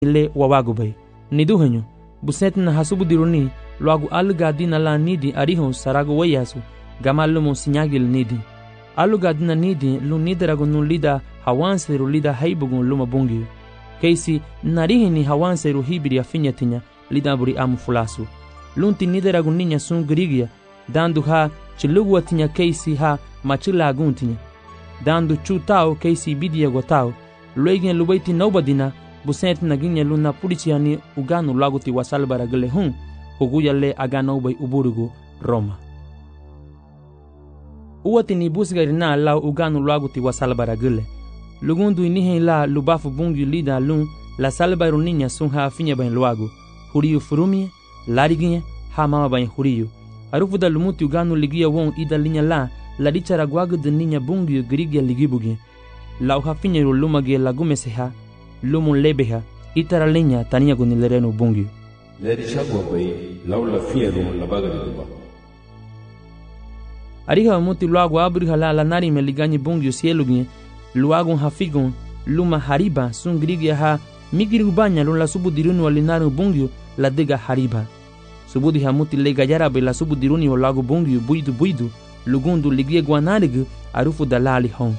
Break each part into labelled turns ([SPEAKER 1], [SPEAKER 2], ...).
[SPEAKER 1] le wawago bay niduhanyo buset na hasubu diruni luagu alugadina la nidi arihon sarago wayasu gamalumo sinyagil nidi alugadina nidi lu nidarago nun lida hawanseru lida haibugun luma bungi keisi narihini hawanseru hibiri afinyatinya lida buri amu fulasu lunti nidarago ninya sun grigia dandu ha chiluguatinya keisi ha machilaguntinya dandu chutao keisi bidia gotao luegen lubaiti nobadina buset naginya luna puriciani uganu laguti wasalbara gele hun huguya le agano bay uburugu Roma uwati ni busgari na la uganu laguti wasalbara gele lugundu inihe la lubafu bungi lida lun la salbaru ninya sun ha finya bay luagu huriyu furumie lariginye ha mama bay huriyu arufu da lumuti uganu ligia won ida linya la dichara gwagu de ninya bungi grigia ligibugi la uha finya lumage lagumeseha lumun lebeha itara lenya tania gunilereno bungi
[SPEAKER 2] leri chagwa bay laula fiero la baga de duba
[SPEAKER 1] ariha muti luagu abri hala nari meliganyi bungi sielugi luagu hafigon luma hariba sun grigia ha migiri banya lun la subudirunu alinaru bungi la dega hariba subudi hamuti le gayara be la subudiruni lagu bungi buidu lugundu ligie guanarig arufu dalali hon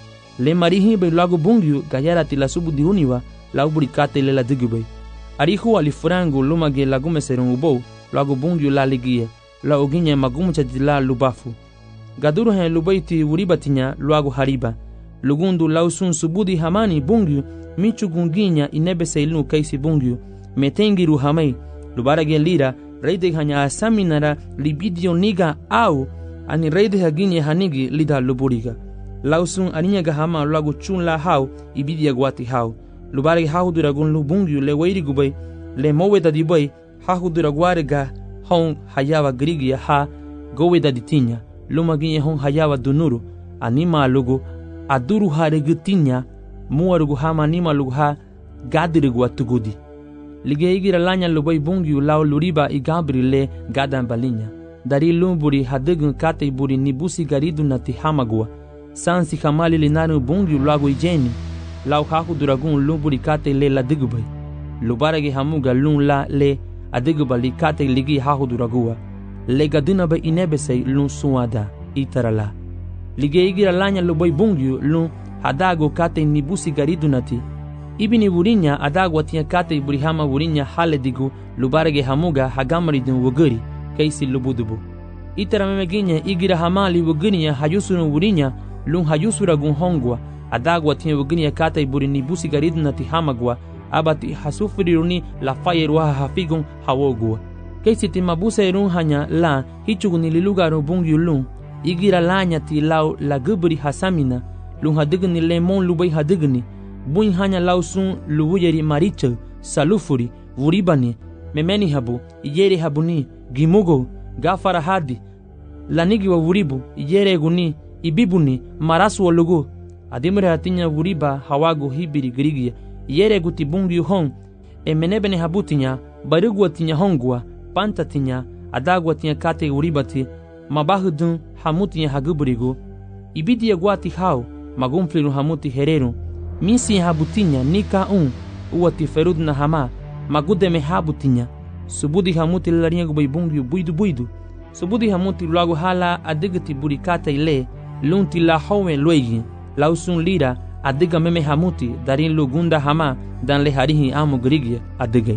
[SPEAKER 1] le marihi be lagu bungi gayara ti la subudiruniwa la ubrikate le la digube arihu alifurangu lumage lagume serungubo lagu bungi la ligie la oginya magumcha dila lubafu gaduru hen lubaiti uribatinya lagu hariba lugundu lausun subudi hamani bungi michu gunginya inebe seilu kaisi bungi metengiru hamai lubarage lira reide hanya asaminara libidio niga au ani reide haginye hanigi lida luburiga lausun aninya gahama lagu chun la hau ibidia gwati hau lubarage hau duragun lubungi le weiri gubay le moweda dibay hau duragwarega hon hayawa grigia ha goweda ditinya lumaginye hon hayawa dunuru anima lugu aduru haregutinya muarugu hama anima lugu ha gadirigu atugudi lige igira lanya lubay bungi lao luriba igabri le gadan balinya dari lumburi hadegun kate buri nibusi garidu nati hamagua sansi kamali linaru bungi lagu ijeni lau haku duragun lumburi kate le la digubay lubarage hamuga lun la le adiguba li kate ligi haku duragua le gaduna ba inebesei lun suada itarala lige igira lanya lubay bungi lun hadago kate nibusi garidu nati ibini burinya adagwa tia kate burihama burinya haledigu lubarage hamuga hagamariden woguri kaisi lubudubu itara memeginya igira hamali wogurinya hayusunu burinya lun hayusura gun hongwa adagwa tia wogurinya kate burini busi garidna ti hamagwa abati hasufriruni la fayerwa hafigun hawogwa kaisi timabusa irun hanya la hichuguni lilugaru bungi lun igira lanya ti lau la guburi hasamina lun hadigni lemon lubay hadigni buin hanya lausun luwuyeri maricha salufuri vuribani memeni habu iyere habuni gimugo gafara hadi lanigi wa vuribu iyere guni ibibuni marasu walugu adimre hatinya vuriba hawago hibiri grigia iyere guti bungi hon emenebene habutinya barugu atinya hongwa pantatinya adagwa tinya kate uribati mabahudun hamutinya haguburigo ibidi yagwati hao magumfliru hamuti hereru misi habutinya nika uwati ferud na hama magudeme habutinya subudi hamuti lariya gubay bungi buidu subudi hamuti lagu hala adigati burikata ile lunti la hawen luegi lausun lira adiga meme hamuti darin lugunda hama dan le harihi amu grigia adigay.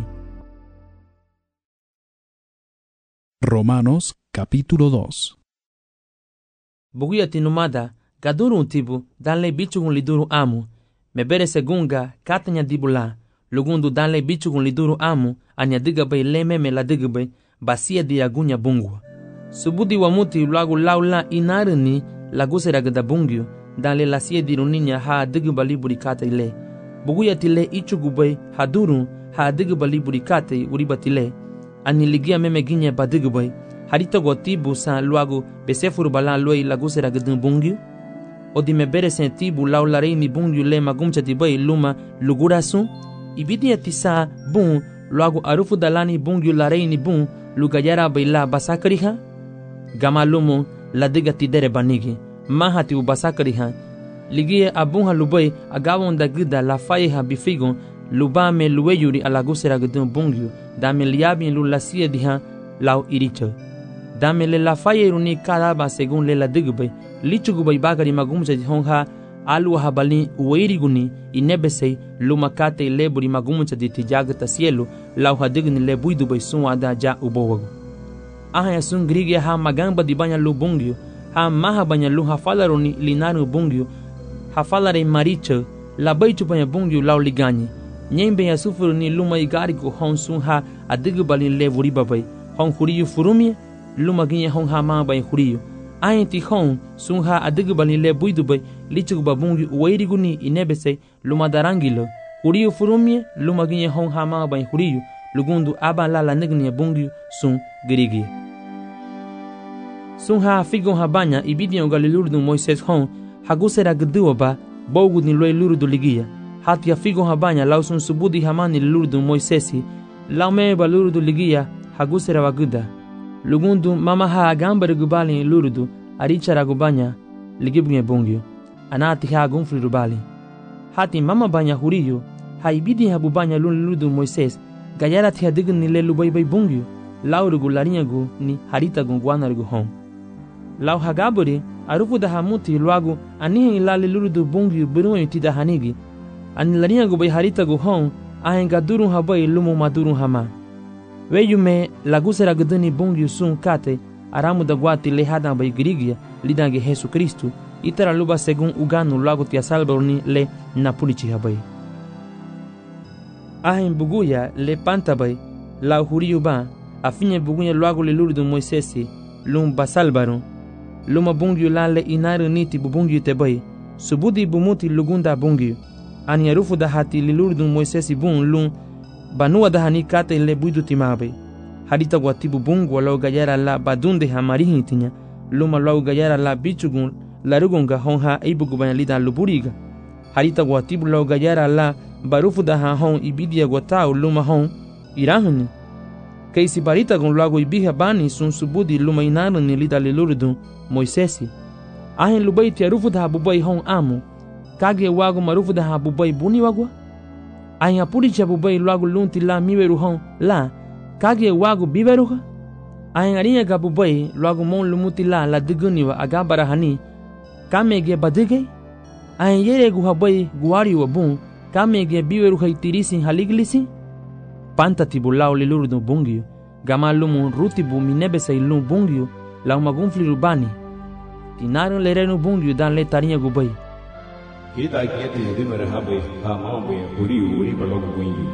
[SPEAKER 3] Romanos capítulo 2.
[SPEAKER 1] Buguyati numada gaduru tibu dan le bichugun liduru amu mebere segunga katanya dibula lugundu danle bichugun liduru amu anya digabay lememe la digabay basia diagunya bungwa subudi wamuti lagu laula inarni lagusera gada bungyo danle lasia diruninya ha digabali burikata ile buguyati le ichugubay haduru ha digabali burikata uribatile ani ligia meme ginya badigabay harito gotibu sa luagu besefuru balan loi lagusera gada bungyo odi mebere sentibu laula reini bungi le magumcha tibay luma lugurasu ibidi atisa bun luagu arufu dalani bungi la reini bun lugayara baila basakariha gamalumu la digati dere banigi mahati u basakariha ligie abun halubay agawon dagida la fayeha bifigon lubame luweyuri alagusera gudun bungyo dame liabin lu lasia diha lau iricha dame le la fayeruni kadaba según le la digbe lichugubay bagari magumja honha alu habali uweiriguni inebesei lumakate leburi magumja di tijagata cielo lau hadigni le buidubay sunwada ja ubowago aha sun grigia ha magamba di banya lu bungyo ha maha banya lu hafalaroni linaru bungyo hafalare maricha la baichu banya bungyo lau ligani nyembe ya sufuru ni luma igari ko hon sun ha adigu balin le vuri babai hon huriyu furumi luma ginye hon ha ma bai huriyu ayenti hon sun ha adigu balin le buidu bai lichu babungi weiriguni inebese luma darangilo huriyu furumi luma ginye hon ha ma bai huriyu lugundu aba la negni bungi sun girigi sun ha figon ha banya ibidion galilurdu Moises hon hagusera gduwa ba bogu ni loy lurdu ligia hatia figon habanya lausun subudi hamani lurdu Moisesi laume ba lurdu ligia hagusera waguda lugundu mama ha agambare gubali lurdu arichara gubanya ligibnye bungyo anati ha gunfri rubali hati mama banya huriyo haibidi habubanya lurdu Moises gayara tia digni le lubai bai bungyo laurugu larinyagu ni harita gungwanargu hon lau hagaburi arufu da hamuti luagu anihen ilali lurdu bungyo biruwa yutida hanigi ani larinyagu bai harita gu hon ahenga durun habai lumu madurun hama weyume lagusera guduni bungyo sun kate aramu da guati lehada bai girigia lidange Jesu Kristu itara luba segun uganu luagu tia salborni le napulichi habai ahen buguya le pantabai lau huriyu ba afinye buguya luagu le lurdu Moisesi lum basalbaru luma bungyo lale inaru niti bubungyo tebai subudi bumuti lugunda bungyo ani arufu da hati lilurdu Moisesi bun lum banua da hani kate le buidu timabe harita guatibu bungu lau gayara la badunde hamarihi tinya luma lau gayara la bichugun larugunga honha ibugu banyalida luburiga harita guatibu lau gayara la barufu da ha hon ibidia guatau luma hon irahuni keisi barita gun lagu ibiha bani sun subudi luma inaru ni lida lilurdu Moisesi ahen lubai tia rufu da habubai hon amu kage wagu marufu da habubai buni wagwa ahen apuri cha bubai lagu lunti la miweru hon la kage wagu biveruha ahen arinya gabubai lagu mon lumuti la diguni wa agabara hani kamege badige ahen yere gu habai guari wa bun kamege biveru haitirisin haliglisi panta tibulau lilurdu bungyo gama lumu rutibu minebesa ilum bungyo lau magunfli rubani tinaru lerenu bungyo dan le tarinha gubai
[SPEAKER 2] kita kieti dimere habai ha maombe uri balogu bungyo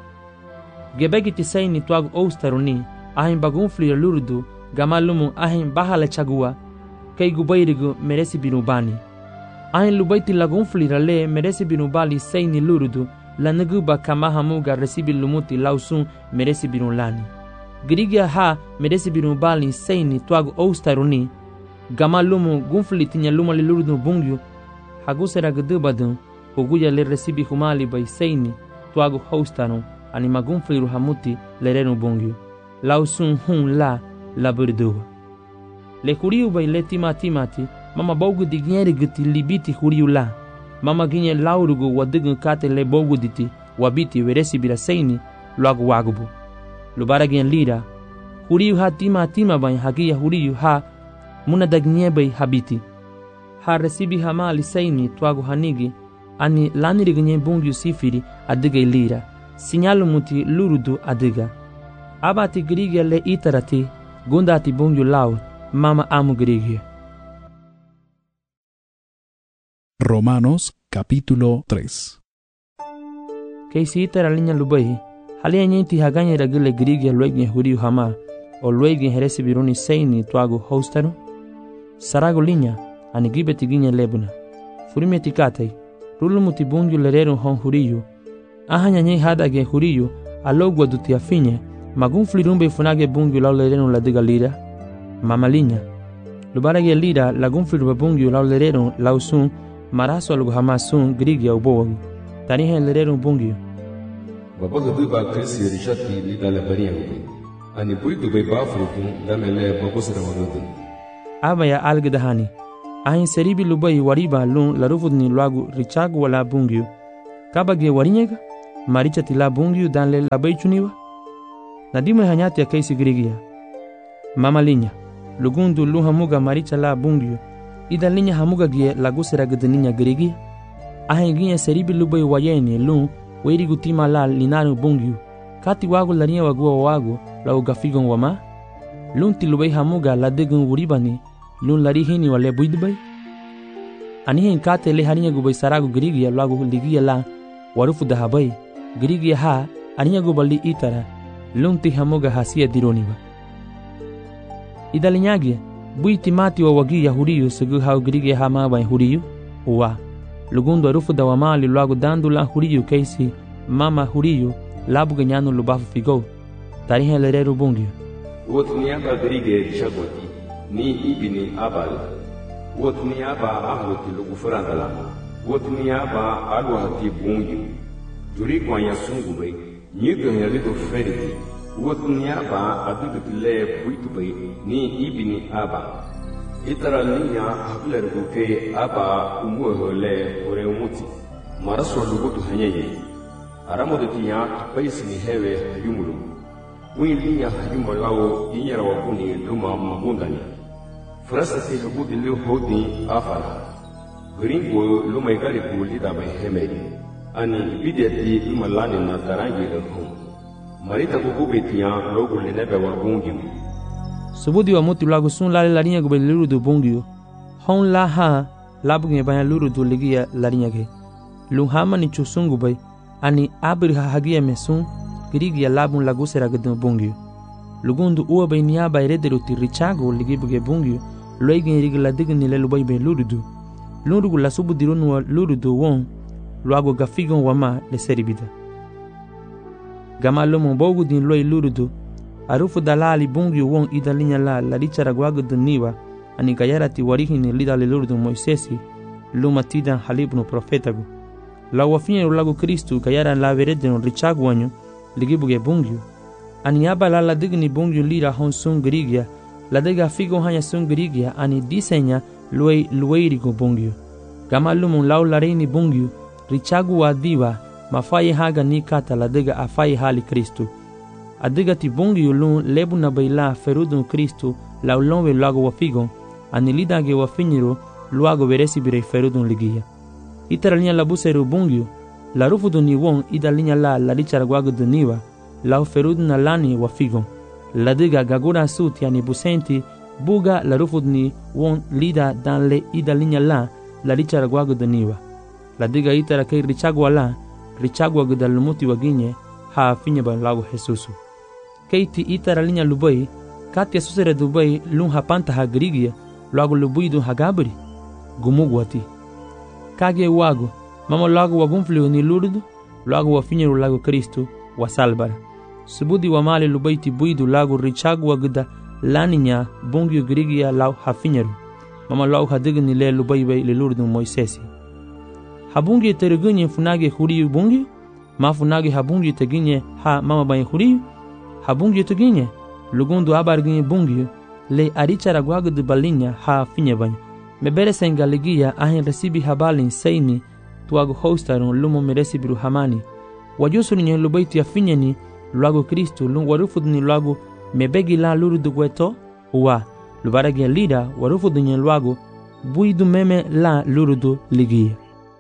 [SPEAKER 2] gebegi tisaini tuagu oustaruni ahin bagunfli lurdu gama lumu ahin bahala chagua kei gubairigu meresi binubani ahin lubaiti lagunfli rale meresi binubali saini lurdu la naguba kama hamuga resibi lumuti lausun meresi binulani girigia ha meresi binubali saini tuagu oustaruni gama lumu gunfli tinya luma lilurdu bungyo hagusera gdubadun huguya le resibi humali bai saini tuagu houstanu ani magunfli ruhamuti lerenu bungyo lausun hun la burduwa le huriu bai le timati mama bogu digneri gti libiti huriu la mama ginye laurugu wadigun kate le bogu diti wabiti veresi bira saini luagu wagubu lubara gen lira huriu ha tima bai hagia huriu ha muna dagnye bai habiti ha resibi hamali saini tuagu hanigi ani laniri gnye bungyu sifiri adiga lira sinyalu muti lurudu adiga abati grigia le itarati gundati bungyu lau mama amu grigia.
[SPEAKER 3] Romanos capítulo 3.
[SPEAKER 1] Keisi itara linya lubai halia nyenti haganya ragile grigia luegne huriu hama o luegne heresi biruni saini tuagu hostaru sarago linya ani gibeti ginya lebuna furime tikatai rulumuti bungyu lereru hon huriu ahanya nyei hadage huriu alogwa duti afinye magunfli rumbe funage bungyu lau lereru ladiga lira mama linya lubarage lira lagunfli rumbe bungyu lau lereru lausun maraso algo hamasun grigia ubowagu tanihe lereru bungyu
[SPEAKER 2] babaga duba krisi rishati lidala bariyangu ani buidu bai bafrukun damele babusra warudu
[SPEAKER 1] aba ya algdahani ahin seribi lubai wariba lun larufudni luagu richagu wala bungyu kabage warinyega maricha tila bungiu danle labai chuniwa. Nadime hanyati ya kaisi grigia. Mama linya, lugundu lu hamuga maricha la bungiu, ida linya hamuga gie lagusera gedeninya grigia. Ahenginya seribi lubai wayeni lu, weiri gutima la linaru bungiu. Kati wagu larinya wagua wagu, la ugafigon wama. Lunti lubai hamuga la degun wuribani, lun lari hini wale buidbai. Anihen kate le harinya gubai saragu grigia lagu ligia la, warufu dahabai, grigia ha, aninya gubali itara, lunti hamuga hasia dironiwa. Idalinyage, buiti mati wa wagi ya huriyu segu hau grigia ha mabai huriyu, uwa. Lugundu arufu da wamali lagu dandula huriyu kaisi, mama huriyu, labu ganyanu lubafu figo, tarihen lereru bungiu.
[SPEAKER 4] Wotniaba grige chagoti, ni ibini abal. Wotniaba ahoti lugu frandala. Wotniaba alwahati bungiu. Juri kwa yasungu bay, nyiga helido feriti. Wotniaba adugutile buitu bay, ni ibini aba. Itara linya habler buke aba umuhole ure umuti. Maraso lugutu hanyenye. Aramodetiya tupaisi ni hewe hayumulu. Wili ya hajumba lao inyara wakuni luma mabundani. Frasati habudi liu hodi afara. Gringo luma igari kulida bai hemedi. Ani bideti luma lani na tarangi lehu. Marita kukubetiya logo linebe wa bungiu.
[SPEAKER 1] Subudi wa muti lagu sun lali larinya gube luru du bungiu. Hon la ha labu nge banya luru du ligia larinya ge. Lunghama ni chusungu bai. Ani abri hagia mesun. Grigia labun lagusera gedun bungiu. Lugundu uwa bay niaba erederu ti richago ligibuge bungiu. Loigin rigla digni le lubay bay lurudu. Lurugu la subu dirunu wa lurudu won. Luago gafigon wama le seribida. Gama lomo bogu din loy lurudu. Arufu dalali bungiu won ida linya la richara guago duniwa. Ani gayara ti warihini lida le lurudu Moisesi. Luma tidan halibnu profetagu. La wafinye lago Kristu gayara la veredenu richago wanyu. Ligibuge bungiu. Ani aba la digni bungiu lira hon sun grigia. La dega figo hanya sun grigia ani disenya lueirigo bungiu. Gama lumun lau lareini bungiu. Richagu wa diwa mafai haga ni kata la dega afai hali Kristu. Adiga ti bungiu lun lebu na baila ferudun Kristu lau lonwe lago wa figo. Ani lidage wa finiro luago veresi birei ferudun ligia. Itara linya labuseru bungiu. La rufudu ni won ida linya la richara guagu duniwa, la ferudu na lani wa figon. La diga gagura suti ani busenti, buga la rufudu ni won lida dan le ida linya la richara guagu duniwa. La diga itara kei richagua la, richagua gudalumuti waginye, ha finye ba lagu Jesusu. Keiti itara linya lubai, katia susere dubai lun hapanta ha grigia, lagu lubuidu hagabri, gumugwati. Kage wago, mama lagu wagunfliu ni lurudu, lagu wafinyeru lagu Kristu, wa salbara. Subudi wa mali lubaiti buidu lagu richagu wagda laninya bungiu grigia lau hafinyeru. Mama lagu hadigni le lubaibai le lurudu Moisesi. Habungi teregunye funage huriyu bungiu, ma funage habungi teginye ha mama bayi huriyu. Habungi teginye, lugundu abarginye bungiu, le arichara guagdu balinya ha finye banyu. Mebere senga ligia ahin resibi habalin seini, tuago hostarun lumo meresibiru hamani. Wajusu ni lubaiti ya finyeni luago Kristu lung warufud ni luago mebegi la lurudu gweto uwa lubaragi lida warufud ni luago buidu meme la lurudu ligia.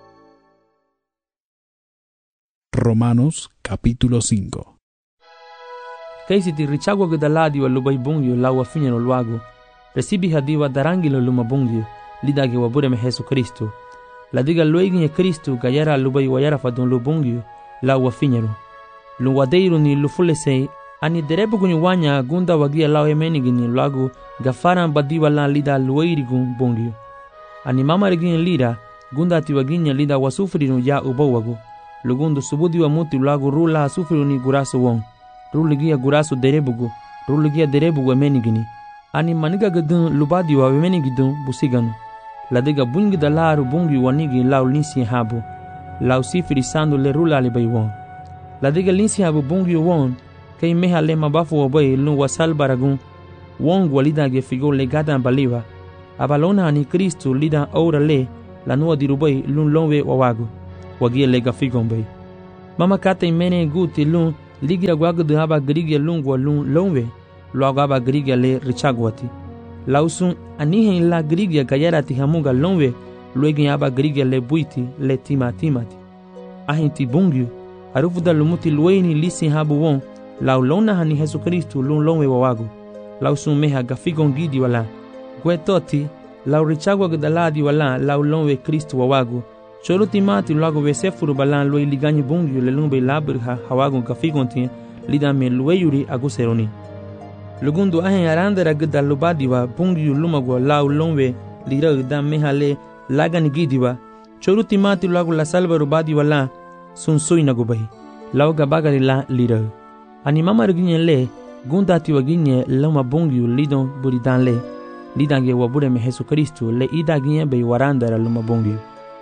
[SPEAKER 3] Romanos capítulo 5.
[SPEAKER 1] Kaisi ti richago gedaladi wa lubai bungyo la wa finyeno luago resibi hadiwa darangilo luma bungyo lidagi wa bureme Jesu Kristu. La diga luegin Kristu gayara lubai wayara fadun lubungyo la wafinyero. Luwadeiru ni lufulesei ani derebu kunyuwanya gunda wagia lao emenigini lagu gafaran badiwa la lida lueirigun bungyo. Ani mama regin lida gunda tiwaginya lida wasufriru ya ubawagu. Lugundu subudi wa muti lagu rula sufriru ni gurasu wong. Ruligia gurasu derebugu. Ruligia derebugu emenigini. Ani maniga gadun lubadi wa emenigidun busiganu. La diga bungi da laru bungi wanigi lau linsi habu. Lau sifiri sandu le rula alibay won. La diga linsi habu bungi won. Kay meha le mabafu wabay lun wasal baragun. Wong walida ge figo le gadan baliwa. Abalona ani Kristu lida ora le. La nuwa dirubay lun lonwe wawagu. Wagia le gafigon bay. Mama kata imene guti lun ligira guagdu aba grigia lungwa lun lonwe luago aba grigia le richagwati. Lausun anihen la grigia gayarati hamuga lonwe luegin aba grigia le buiti le timati. Ahinti bungyu arufuda lumuti lueni lisi habu won lau lona hani Jesu Kristu lun lonwe wawago. Lausun meha gafigon gidi wala guetoti lau richagwa gdaladi wala lau lonwe Kristu wawago. Cholo timati luago vesefuru balan lue liganyi bungyu le lumbe labirha hawago gafigon tin lidame lueyuri aguseroni. Lugundu ahen arandera gda lubadiwa bungyu lumagwa lau lonwe lira gda mehale lagani gidiwa. Cholo timati luago la salva rubadiwa la sunsui nagubahi lau gabagari la lira. Ani mama ruginye le gundati waginye loma bungyu lidon buridan le lidange wabureme Jesu Kristu le idaginye be warandera loma bungyu.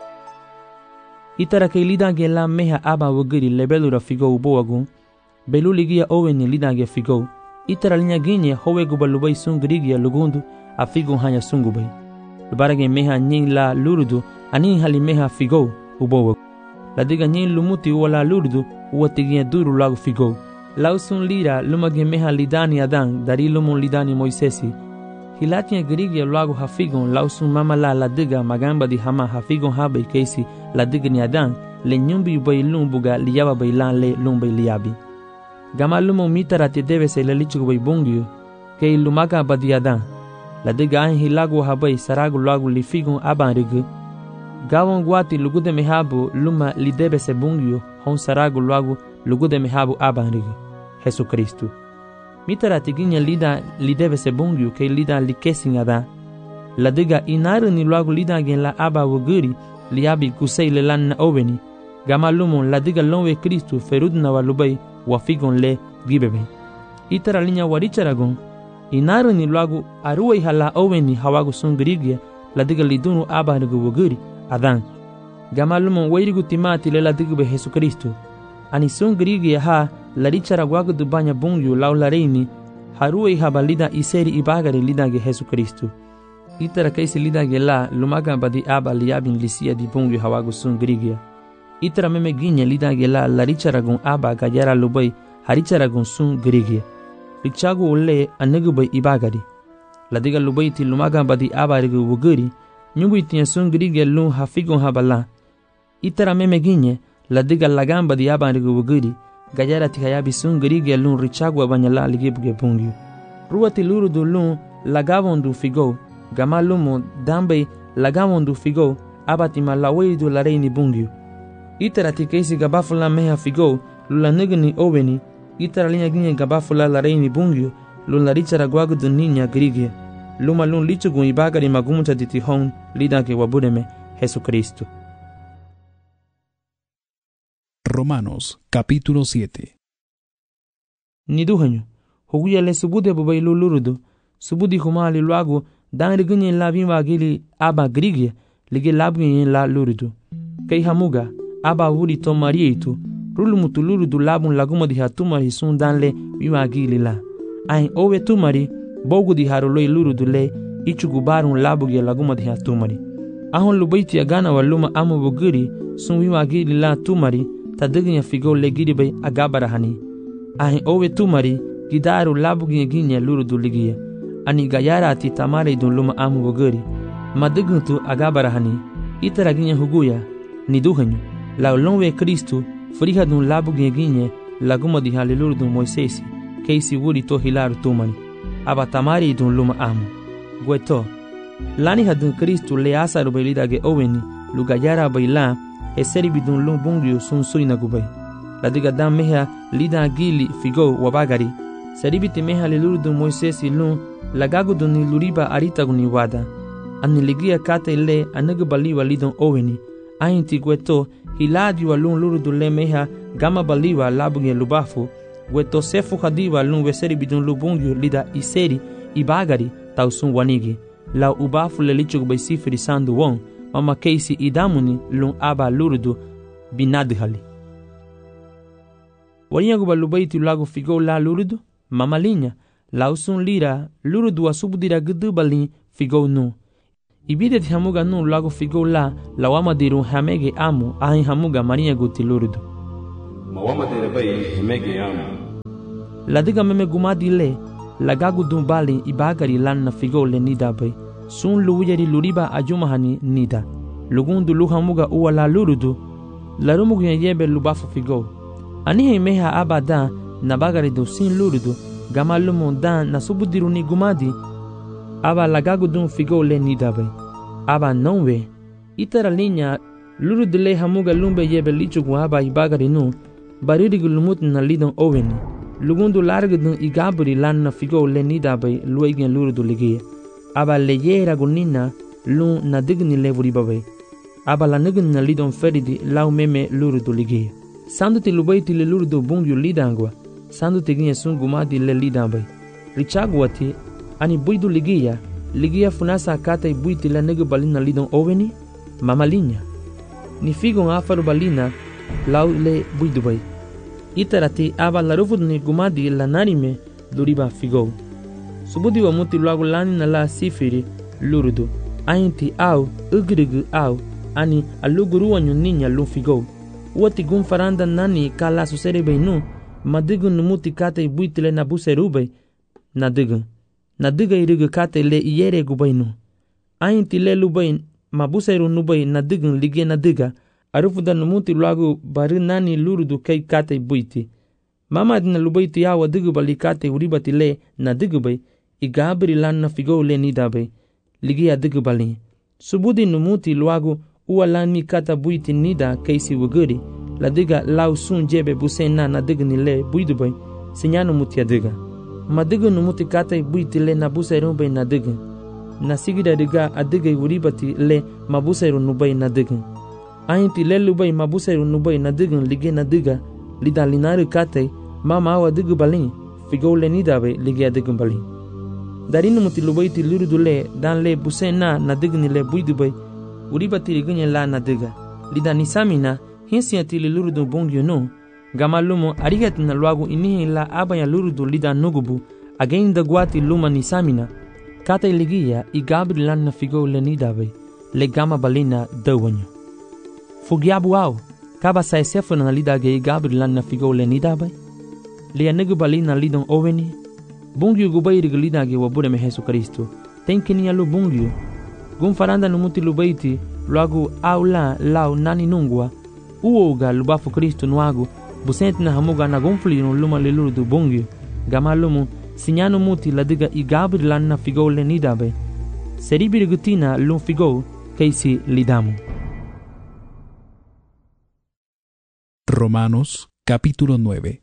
[SPEAKER 1] Itara ke lidange la meha aba wagiri lebelura figo uboagun belu ligia oweni lidange figo itara linya ginye howe gubalubai sungrigia lugundu a figo hanya sungubai lubarage meha nyin la lurudu ani hali meha figo uboagun la diga nyin lumuti wala lurudu uwatigia duru lagu figo lausun lira lumage meha lidani adan dari lumun lidani Moisesi hilatia grigia lagu hafigon lausun mama la diga magamba di hama hafigon habe keisi la diga ni adan le nyumbi bay lumbuga liyaba bay lan le lumbay liyabi gama lumo mitara te debe se le lichu bay bungyu ke lumaga badi adan la diga an hilagu habay saragu lagu li figon aban rigu gawon guati lugude mehabu luma li debe se bungyu hon saragu lagu lugude mehabu aban rigu Jesu Kristu mitara tiginya lida li debe se bungyu ke lida li kesin adan la diga inaru ni lagu lida gen la aba wuguri liabi kusei le lan na oweni gama lumon la diga lonwe Kristu ferudna walubai wafigon le gibebe itara linya waricharagon inaru ni lagu aruwai hala oweni hawagu sungrigia la diga lidunu aba nugu wuguri adan gama lumon wairigu timati le la diga be Jesu Kristu ani sungrigia ha la richara wagu dubanya bungyu lau la reini haruwai habalida iseri ibagari lidange Jesu Kristu itara kaisi lidage la lumaga badi aba liabin lisia di bungyu hawagu sungrigia itara meme ginye lidage la richaragun aba gajara lubai haricharagun sungrigia richagu ule anegubai ibagari la diga lubai ti lumaga badi aba rigu wuguri nyugu itia sungrigia lu hafigon habala itara meme ginye la diga lagamba di aba rigu wuguri gajara ti hayabi sungrigia lu richagu abanyala ligibuge bungyu ruwati lurudu lu lagavondu figo gama lumo dambe lagamondu figo abatima laweidu la reini bungyu itara tikeisi gabafula meha figo lula negni oweni itara linya ginye gabafula la reini bungyu lula richara guagudu ninya grigia luma lun lichugun ibagari magumucha ditihon lidake wabureme Jesu Kristu.
[SPEAKER 3] Romanos capítulo 7.
[SPEAKER 1] Niduhanyo huguya le subude bubai lulurudu subudi humali luagu dan rigunye la bimba gili aba grigia lige labgunye la lurudu kei hamuga aba wuri to marietu rulumutu lurudu labun laguma di hatumari sun dan le bimba gili la ain owe tumari bogu di haroloi lurudu le ichugubarun labuge laguma di hatumari ahon lubaiti agana waluma amu buguri sun bimba gili la tumari tadignya figo le gidi bay agabarahani ain owe tumari gidaru labuge ginye lurudu ligia ani gayara ati tamare dun luma amu buguri madiguntu agabarahani itara ginye huguya niduhanyo la lonwe Kristu friha dun labu ginye laguma di halilur dun Moisesi keisi wuri to hilaru tumani aba tamare dun luma amu gueto lani hadun Kristu le asaru belidage oweni lugayara baila eseri bidun lum bungyu sun suina gubay la diga dam meha lida gili figo wabagari seribiti meha lilur dun Moisesi lum lagagu duni luriba aritaguni wada ani ligia kate le anagu baliwa lidon oweni ainti gueto hiladi walun lurudu le meha gama baliwa labuge lubafu gueto sefu hadiwa lun weseri bidun lubungyu lida iseri ibagari tausun wanigi la ubafu le lichug bay sifri sandu won mama keisi idamuni lun aba lurudu binadhali waniyagu balubaiti lagu figo la lurudu mama linya lausun lira lurudu asubudira gudubali figo nu ibide hamuga nu lago figo la lawama diru hamege amu ahin hamuga maria guti lurudu
[SPEAKER 4] Mawama tere bay hemege yamu.
[SPEAKER 1] Ladiga meme gumadi le lagagu dumbali ibagari lan na figo le nida bay. Sun luwiyari luriba ajumahani nida. Lugundu luhamuga uwa la lurudu. Larumugu yebe lubafu figo. Anihe meha abada na bagari do sin lurudu. Gamalumu dan na subudiruni gumadi. Aba lagagu dun figo le nida bay. Aba nonwe. Itara linya lurudu le hamuga lumbe yebe lichugu aba ibagari nu. Baririgu lumut na lidon oweni. Lugundu largudun igaburi lan na figo le nida bay luegen lurudu ligiye. Aba leyera gunina lu na digni levuri babay. Aba la nigin na lidon feridi lau meme lurudu ligiye. Sanduti lubaiti le lurudu bungyu lidangwa. Sanduti ginye sungumadi le lidambay. Richagwati ani buidu ligiya funasa kata buiti le nigi balina lidon oweni. Mamalinya. Ni figo afaru balina lau le buidu bay. Itarati aba la rufud ni gumadi la narime luriba figo. Subudi wa muti luagu lani na la sifiri lurudu. Ainti au ugrigu au ani aluguru wanyu ninya lu figo. Uati gun faranda nani kala susere beinu. Madigu numuti kate buitile na buserube. Nadiga irigu kate le iyere gubainu. Ainti le lubain mabuseru nubai nadigun lige nadiga. Arufuda numuti luagu bari nani lurudu kei kate buiti. Mama dina lubaiti awa digu bali kate uribati le nadigu bay. Igabri lan na figo le nidabe ligia digu bali. Subudi numuti luagu uwa lan mi kata buiti nida keisi wuguri. La diga lau sun jebe busena na digu ni le buidu bay. Sinyanu muti adiga. Ma digu numuti kata buiti le na buseru bay na digu. Na sigida diga adiga uribati le mabuseru nubay na digu. Ainti le lubay mabuseru nubay na digu lige na diga. Lida linari kate mama awa digu bali. Figo le nidabe ligia digu bali. Darinu muti lubaiti lurudu le dan le busena na digni le buidu bay uribati ligunye la na diga. Lida nisamina hinsiati li lurudu bongyo no. Gamalumu arigati na luagu inihi la abaya lurudu lida nugubu againda guati luma nisamina. Kata iligia igabri lan na figo le nidabay le gama balina dawanyo. Fugiabu au kaba sa esefu na lidage igabri lan na figo le nidabay. Lia negu balina lidon oweni. Bungyu gubairi gulidage wabure me Jesu Kristo. Tenkini alu bungyu. Gun faranda numuti lubaiti luagu aula lau nani nungwa. Uoga lubafu Kristo nuagu. Busenti na hamuga na gunfli no luma lilurudu bungyu. Gamalumu sinyanu muti ladiga igabri lan na figo le nidabe. Seribiri gutina lum figo keisi lidamu.
[SPEAKER 3] Romanos capítulo 9.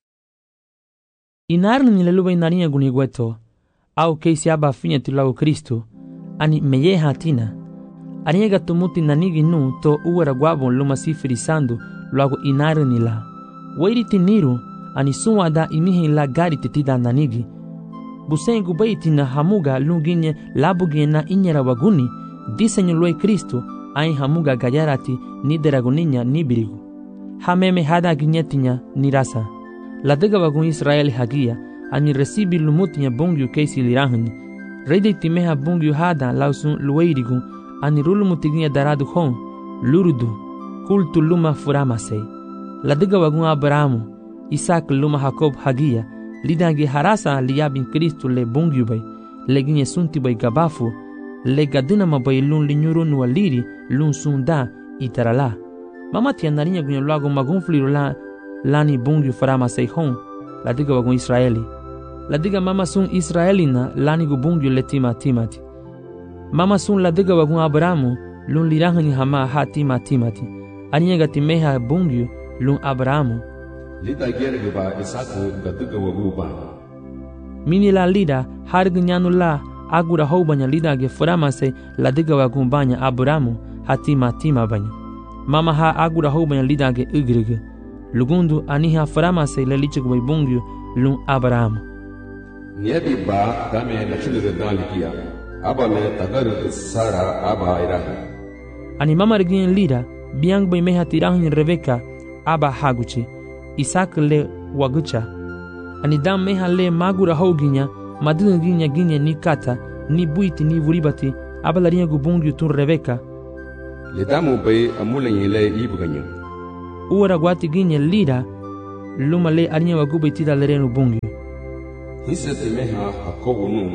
[SPEAKER 1] Inarni ni leluba inaria gunigueto, au keisi aba finya tilago Kristo, ani meyeha tina. Aniega tumuti nanigi nu to uwera guabo luma sifiri sandu luago inarni la. Wairi tiniru, ani suwa da imihi la gari titida nanigi. Busen gubaiti na hamuga lunginye labugie na inyera waguni, disenyo luai Kristo, ai hamuga gayarati ni deraguninya ni birigu. Hameme hada ginyetinya ni rasa. Ladiga wagun Israeli hagia, ani resibi lumutinya bungyu keisi lirahani. Rede timeha bungyu hada lausun lueirigun, ani rulumutiginya daradu hon, lurudu, kultu luma furamase. Ladiga wagun Abrahamu, Isaac luma Jacob hagia, lidangi harasa liyabin Kristo le bungyu bay, leginye sunti bay gabafu, le gadinama bay lun linyurun waliri, lun sunda itarala. Mama tianarinya gunya luago magunfliru la lani bungyu farama seihon, ladiga wagun Israeli. Ladiga mama sun Israelina lani gu bungyu letima timati. Mama sun ladiga wagun Abrahamu lun lirahani hama ha timati. Aniega timeha bungyu lun Abrahamu.
[SPEAKER 4] Lida gerge ba Isaku gadiga wagu ba.
[SPEAKER 1] Mini la lida hargu nyanu la agura houbanya lida ge farama se ladiga wagun banya Abrahamu ha tima banya. Mama ha agura houbanya lida ge ugrige. Lugundu aniha farama se lelichuk bay bungyu lun Abrahamu.
[SPEAKER 4] Niyabi ba dame la chilere dalikia. Aba me tagaru Sara aba irahi.
[SPEAKER 1] Ani mama regin lida biang bay meha tirahin Rebeka aba haguchi. Isaac le wagucha. Ani dam meha le magura hoginya madun ginya ni kata ni buiti ni vuribati aba la ringa gubungyu tun Rebeka.
[SPEAKER 4] Le damu bay amulenye le ibuganyo.
[SPEAKER 1] Uwara guati ginye lida luma le arinha waguba itida lereno bungyo.
[SPEAKER 4] Hisete meha Jacobo nu,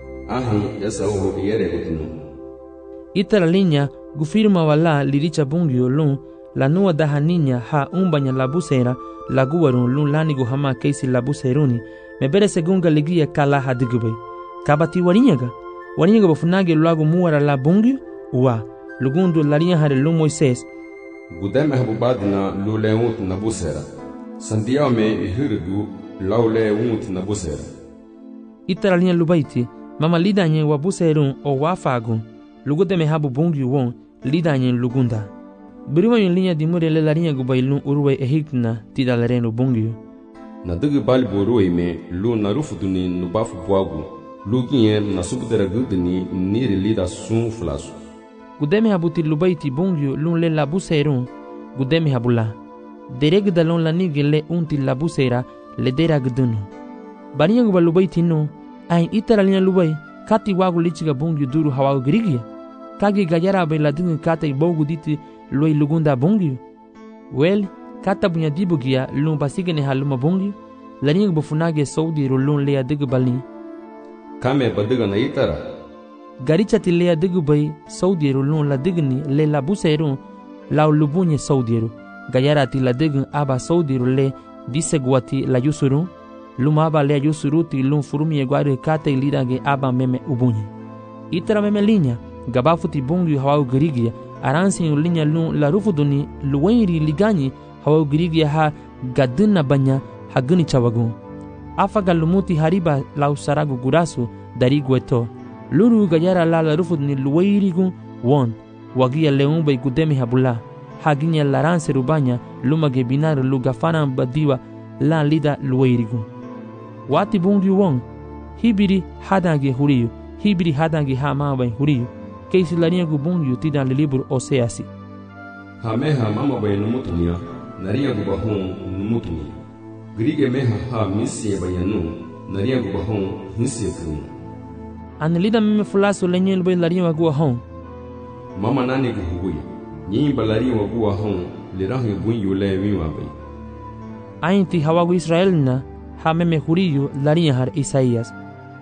[SPEAKER 4] ahi Esau yere gutinu.
[SPEAKER 1] Itara linha gufirma wala liricha bungyo lun la nua daha niña ha umbanya labusera la guwarun lun lanigo hama keisi labuseruni mebere segunga ligia kala hadigube. Kabati warinyaga bafunage luago muara la bungyo uwa lugundu larinha hare lun Moises.
[SPEAKER 4] Gudeme habubadina lule unt nabusera. Sandiame ihirigu laule unt nabusera.
[SPEAKER 1] Itara linha lubaiti mama lidanye wabuserun o wafagun lugudeme habu bungyo won lidanye lugunda. Biriwa yung linya di mure le larinha gubay lun uruwe ehikna tida lereno bungyo.
[SPEAKER 4] Na digi bali boruwe me lu narufuduni nubafu buagu lu ginye na subudera gudini niri lida sun flasu.
[SPEAKER 1] Gudeme habuti lubaiti bungyo lun le labuserun gudeme habula. Dereg dalon la nige le unti labusera le dera gudunu. Barinya guba lubaiti no ahin itara linya lubay kati wagu lichiga bungyo duru hawagu girigia. Kage gajara bay la dingi kate bogu diti loi lugunda bungyo. Well, kata bunya dibugia lun basigene haluma bungyo. Larinha bufunage saudi lun lea digu bali.
[SPEAKER 4] Kame badiga na itara.
[SPEAKER 1] Garicha ti lea digu bay saudi lun la digni le la buserun lau lubunye saudi. Gajara ti la digun aba saudi le disegwati la yusurun. Luma aba lea yusuruti lun furumi eguari kate lidage aba meme ubunye. Itara meme linha gabafuti bungyo hawau girigia. Aransi yung linya lun la rufuduni luwairi ligani hawau girigia ha gadina banya haguni chawagun. Afaga lumuti hariba lau saragu gurasu dari gueto. Luru gajara la rufuduni luwairi gun won. Wagia leumba gudeme habula. Haginya laranse rubanya lumage binar lugafana badiwa la lida luwairi gun. Wati bungyo won. Hibiri hadange huriyu. Hibiri hadange ha mawain huriyu. Keisi larinha gubungyo tida le libro Oseasi.
[SPEAKER 4] Hameha mama bay numutunia, narinha gubahon numutunia. Grige meha ha misie bayanu, narinha gubahon misie krum.
[SPEAKER 1] Anelida meme fulaso lenye bay larinha waguahon.
[SPEAKER 4] Mama nani guhuya, nyimba larinha waguahon, lirahi bunyo le wiwa bay.
[SPEAKER 1] Ainti hawagu Israelina, ha meme huriyo larinha har Isaías.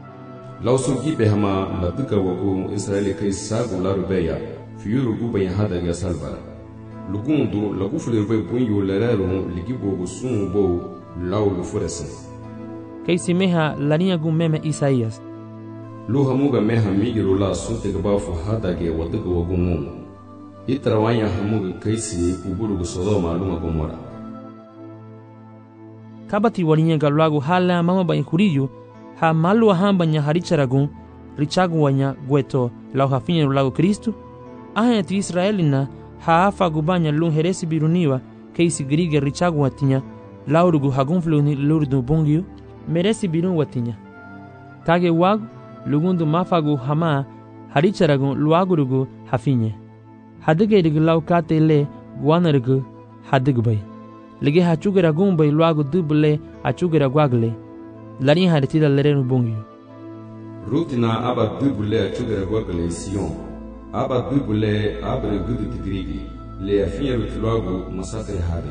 [SPEAKER 4] Lausu gibe hama la duka wagu Israeli kai sagu la rubeya fiuru guba ya hada ya salbara lugundu la gufule rube bunyo lerero ligibo gusun bo lau lufuresen
[SPEAKER 1] kai simeha larinha gu meme Isaías
[SPEAKER 4] lu hamuga meha migiru la sunte gabafu hada ge waduka wagu ngun itrawanya hamuga kaisi uburu Sodoma lunga Gomora.
[SPEAKER 1] Kabati walinya galwagu hala mama bain huriyo ha malu hambanya haricharagun richagu wanya gueto lau hafinye lago Kristu ahayati Israelina ha afa gubanya lun heresi biruniwa keisi grige richagu watinya laurugu hagunfluni lurdu bungyo meresi birun watinya kage wagu lugundu mafagu hama haricharagun luagurugu hafinye hadigerigu lau kate le guanarugu hadigubay lege hachugera gumbay luagu dubule hachugera guagle larinha haritida lereno bungyo.
[SPEAKER 4] Rutina aba dubule achugera guagle Sion. Aba dubule abre gudu tigrigi. Le afinha rutiluagu masakre hade.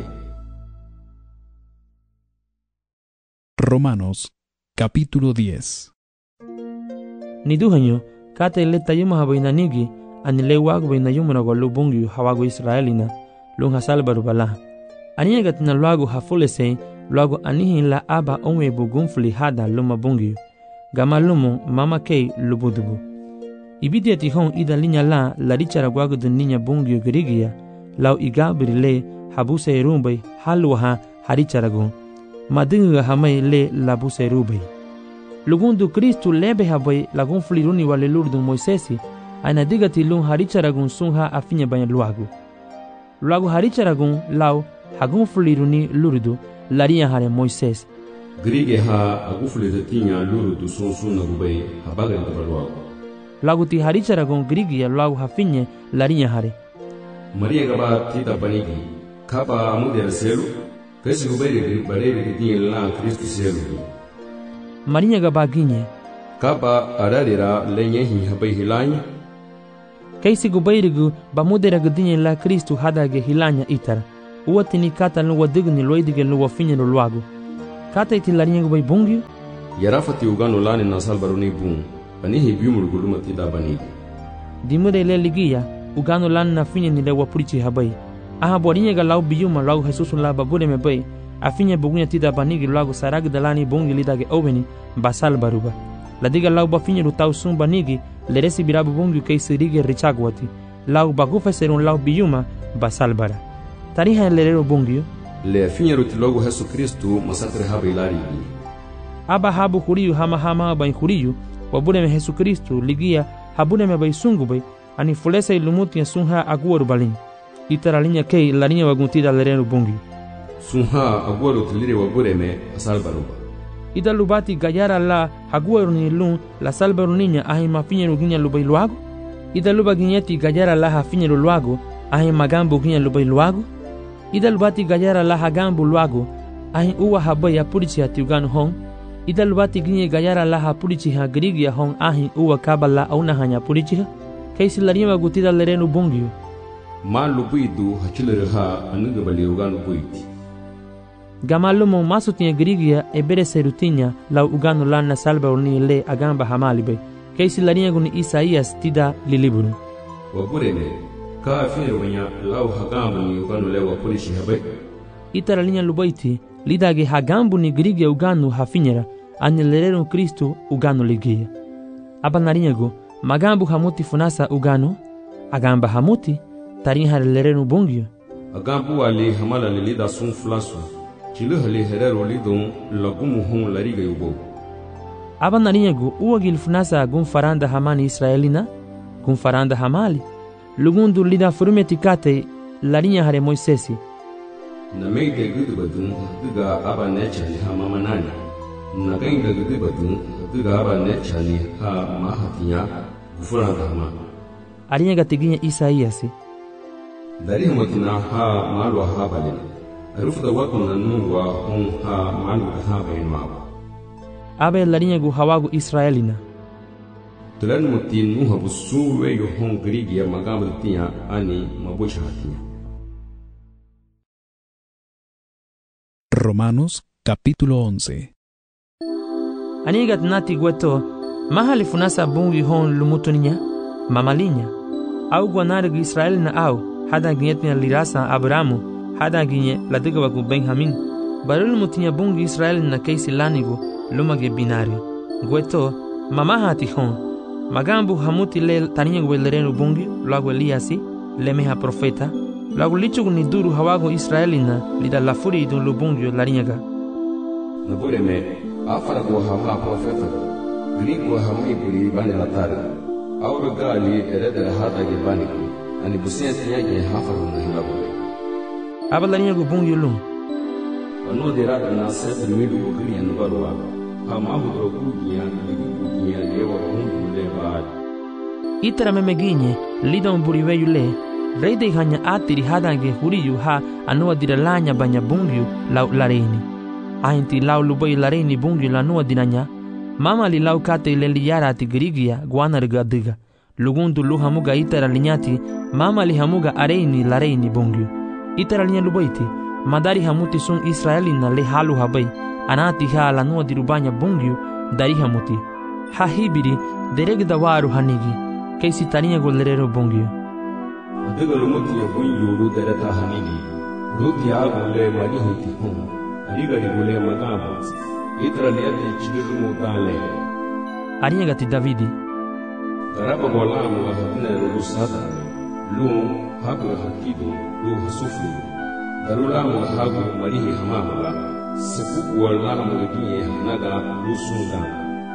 [SPEAKER 3] Romanos, capítulo 10.
[SPEAKER 1] Niduhanyo, kate le tayuma habainanigi, anile wagu bainayumuna gwalu bungyo hawagu Israelina, lung hasalbaru bala. Aniyagat na luagu hafulese, luagu anihin la aba onwe bugunfuli hada luma bungyo. Gama lumo mama kei lubudubu. Ibidia tihon ida linya la richara guagu dun ninya bungyo girigia, lau igabiri le habuse rumbai halwaha haricharagun. Madinga hamay le labuse rubai. Lugundu Kristu lebe habai lagunfuli runi wale lurdun Moisesi, aina digati lung haricharagun sunha afinya banya luagu. Luagu haricharagun lau hagunfuli runi lurdu laria hare Moises.
[SPEAKER 4] Grige ha agufuli tinha lurdu sunsun nagubai habaga ndabalwagu.
[SPEAKER 1] Lagu ti haricharagun grigia lagu hafinye laria hare.
[SPEAKER 4] Maria gaba tita panigi kaba amude selu kasi gubai barere tinha la Kristu selu.
[SPEAKER 1] Maria gaba ginye
[SPEAKER 4] kaba ararira lenye hi habai hilanya. Kaisi
[SPEAKER 1] gubai rigu bamudera gudinye la Kristu hadage hilanya itara. uatini kata luwa digni loidige luwa finye luago. Kata iti larinyago bay bungyo?
[SPEAKER 4] Yarafati ugano lani na salbaruni bung, anihi biumul guluma tida banigi.
[SPEAKER 1] Dimure le ligia, ugano lani na finye ni lewa purichi habay. Aha borinyaga lau biyuma lau Jesusu la babure me bay, afinye bugunya tida banigi luago sarag dalani bungi lidage oveni, basal baruba. Ladiga lau bafinye lutau sum banigi, le recibirabu bungyo kei sirige richagwati. Lau bagufa serun lau biyuma, basal bara. Tariha lerero bungyo?
[SPEAKER 4] Le afinye rutilogo Jesu Kristu masakre haba ilarigi.
[SPEAKER 1] Aba habu huriyu hama bay huriyu, wabure me Jesu Kristu ligia habure me bay sungu bay, ani fulesa ilumuti ya sunha aguaru balin. Itara linya kei la linya waguntida lerero bungyo.
[SPEAKER 4] Sunha aguaru tilire wabure me asal baruba.
[SPEAKER 1] Ida lubati gayara la haguaru ni lun la salbaru ninya ahi mafinye ruginya lubay luago? Ida luba ginyeti gayara la hafinye luago ahi magambo ginya lubay luago? Ida lubati gayara la hagambo luago ahi uwa habay apurichi hati ugano hong? Ida lubati ginye gayara la hapurichi ha grigia hong ahi uwa kabala auna hanya purichi ha? Kaisi laria wagutida lereno bungyo?
[SPEAKER 4] Ma lubidu hachilere ha anuga bali ugano buiti.
[SPEAKER 1] Gamalumo masutinha grigia e bere serutinya la ugano lana salba urni le agamba hamalibe. Kaisi laria guni Isaías tida liliburu.
[SPEAKER 4] Waburene, ka afine wanya lau hagambu ni ugano le wapurichi habe.
[SPEAKER 1] Itara linya lubaiti, lidage hagambu ni grigia ugano hafinyera, ane lerero Kristo ugano ligia. Aba narinyago, magambu hamuti funasa ugano, agamba hamuti, tarinha lerero bungyo.
[SPEAKER 4] Agambu ali hamala lilida sun flasu. Chilu hali herero lidon lagumu hon lariga yubo.
[SPEAKER 1] Aba narinyago uwagil funasa gun faranda hamani Israelina, gun faranda hamali. Lugundu lida furumeti kate larinya hare Moisesi.
[SPEAKER 4] Na meide gudu badun duga aba nechali ha mama nani. Na gainga gudu badun duga aba nechali ha mahatinya gufuranda hama.
[SPEAKER 1] Arinyaga tiginya Isaíasi.
[SPEAKER 4] Dari hamatina ha malwa ha balina. Arufda wakuna nungwa hon ha malwa ha bainmawa.
[SPEAKER 1] Abe larinyagu hawagu Israelina.
[SPEAKER 4] Tulan muti nuha busuwe yo hon grigia magambo tinya ani mabusha hatinya.
[SPEAKER 3] Romanos capítulo 11.
[SPEAKER 1] Anigat nati gueto, mahali funasa bungi hon lumutuninya, mamalinya. Au guanargu Israelina au, hada ginyetnya lirasa Abramu, hada ginye ladigawagu Benjamin. Barul mutinya bungi Israelina keisi lanigu, lumage binari. Gueto, mamahati hon. Magambu hamuti le tarinyagu lereno bungi, lagu Eliasi, lemeha profeta. Lagu lichugu ni duru hawago Israelina, lida lafuri idun lubungyo larinyaga.
[SPEAKER 4] Nabure me, afara go hama profeta, grigo hami buri bani latari. Auro gali eredere hada gibani, ani busiyati yage hafaru na hilabure.
[SPEAKER 1] Aba larinyagu bungyo lum.
[SPEAKER 4] Ano derada na sete midu gugri anubarwa, hama hudro kugiya, kugiya lewa hundu le baad.
[SPEAKER 1] Itara memeginye, lida umburiwe yule, reide hanya atiri hadange huriyu ha anua diralanya banya bungyu lau lareini. Ahinti lau lubai lareini bungyu lanua dinanya. Mama li lau kate ileli yara ati girigia guanarga diga. Lugundu lu hamuga itara linyati, mama li hamuga areini lareini bungyu. Itara linya lubaiti, madari hamuti sun Israelina le halu habai. Anati ha lanua dirubanya bungyu dari hamuti. Ha hibiri deregda waru hanigi. Kaisi tarinya golerero bungyu.
[SPEAKER 4] Adiga lumuti ya bunyu lu dereta hanigi. Ruti agule magi hiti hum. Adiga digule magamba. Itra liati chidirumu tale.
[SPEAKER 1] Arinya gati Davidi.
[SPEAKER 4] Garaba golamu wa hatine rulusada. Lu hagu hakidu lu hasufu. Darulamu wa hagu marihi hamamala. Sepuku walamu wakinye hanaga lu sunda.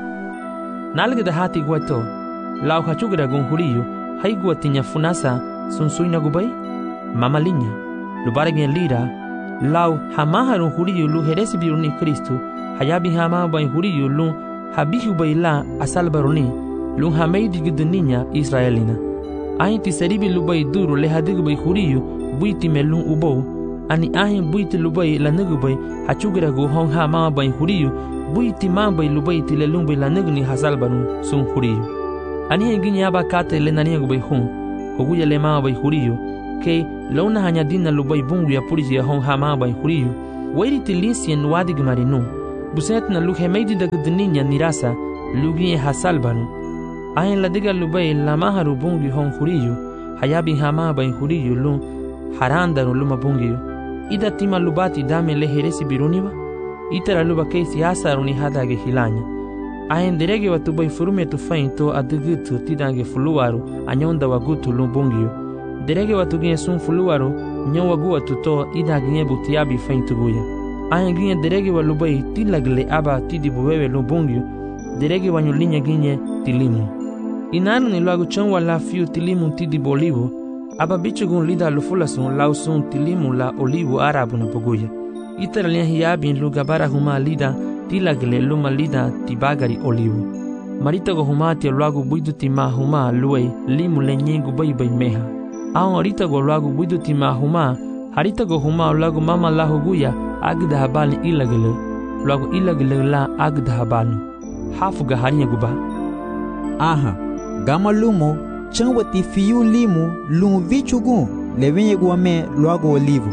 [SPEAKER 1] Nalgida hati gueto. Lau hachugira gunhuriyu. Haigua tinya funasa sunsuina gubai. Mamalinya. Lubaragin lira. Lau hamaharu huriyu lu heresi biruni Kristu. Hayabi hama bai huriyu lu habihu bai la asal baruni. Lu hameidi giduninya Israelina. Ahinti seribi lubai duru le hadigu bai huriyu buiti melun ubou. Ani ahin buiti lubai lanugu bai hachugira gu hong hama bai huriyu buiti mambai lubai tilelun bai lanugu ni hasal barun sun huriyu. Ani henginya aba kate le naniyagu bai hun. Hoguya le mama bai huriyu. ke launa hanyadina lubai bungu ya purisi ya hon hama bai huriyu wairi tilisi en wadi gmarinu buset na lu hemeidi da gudninya nirasa lugi hasalbanu ayen ladiga lubai lamaharu bungu hon huriyu hayabi hama bai huriyu lu harandaru luma bungu ida tima lubati dame le heresi biruniwa itara luba keisi asaruni hadage hilanya ayen derege watu bai furume tu fainto adugutu tidange fuluwaru anyonda wagutu lu bungu derege watu gine sun fuluwaru nyon wagu watu to ida gine butiabi faintu guya ayen gine derege walubai tilagle aba tidibu wewe lu bungu derege wanyulinya gine tilimu inaru ni lagu chon wala fiu tilimu tidibu olivu aba bichugun lida lufulasun lausun tilimu la olivu arabu na poguya itara liya hiyabi lu gabara huma lida tilagle luma lida tibagari olivu maritago huma tia lagu buidu tima huma luei limu lenyengu bai meha aon aritago lagu buidu tima huma haritago huma lagu mama lahu guya agda habali ilagle lagu ilagle la agda habalu hafuga harinya guba
[SPEAKER 5] aha gama lumo chanwati fiyu limu lumu vichugu levenye guame lagu olivu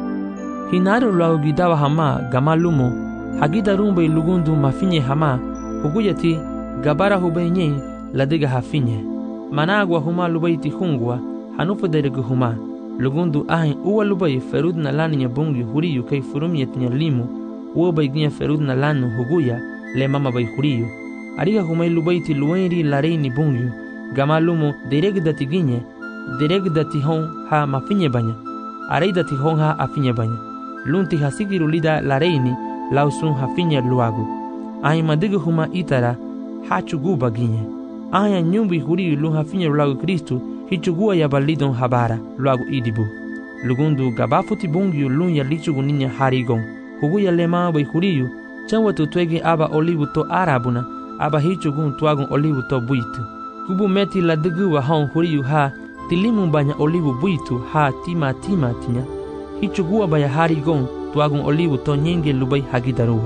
[SPEAKER 1] hinaru lagu gidawa hama gama lumo hagida rumbe lugundu mafinye hama huguyati gabara hubenye ladiga hafinye managwa huma lubaiti hungwa hanufa deregu huma lugundu ahin uwa lubai ferud na lani nya bungi huriyu kai furumiyet nya limu uwa bai gnya ferud na lanu huguya le mama bai huriyu ariga humai lubaiti luwenri lareini bungi gama lumo deregdati ginye deregdati hon ha mafinye banya areidati hon ha afinye banya lunti hasigiru lida lareini lausun hafinye luagu ahin madigu huma itara hachuguba ginye ahin nyumbi huriyu lu hafinye luagu Kristu hichugua ya balidon habara luagu idibu lugundu gabafuti bungiu lun ya lichugu ninya harigon huguya lema bai huriyu chanwatu twege aba olivu to arabuna aba hichugun tuagun olivu to buitu kubu meti la dugu wa hon huriyu ha tilimu banya olivu buitu ha tima tinya hichugua baya harigon tuagun olivu to nyenge lubai hagidaruwa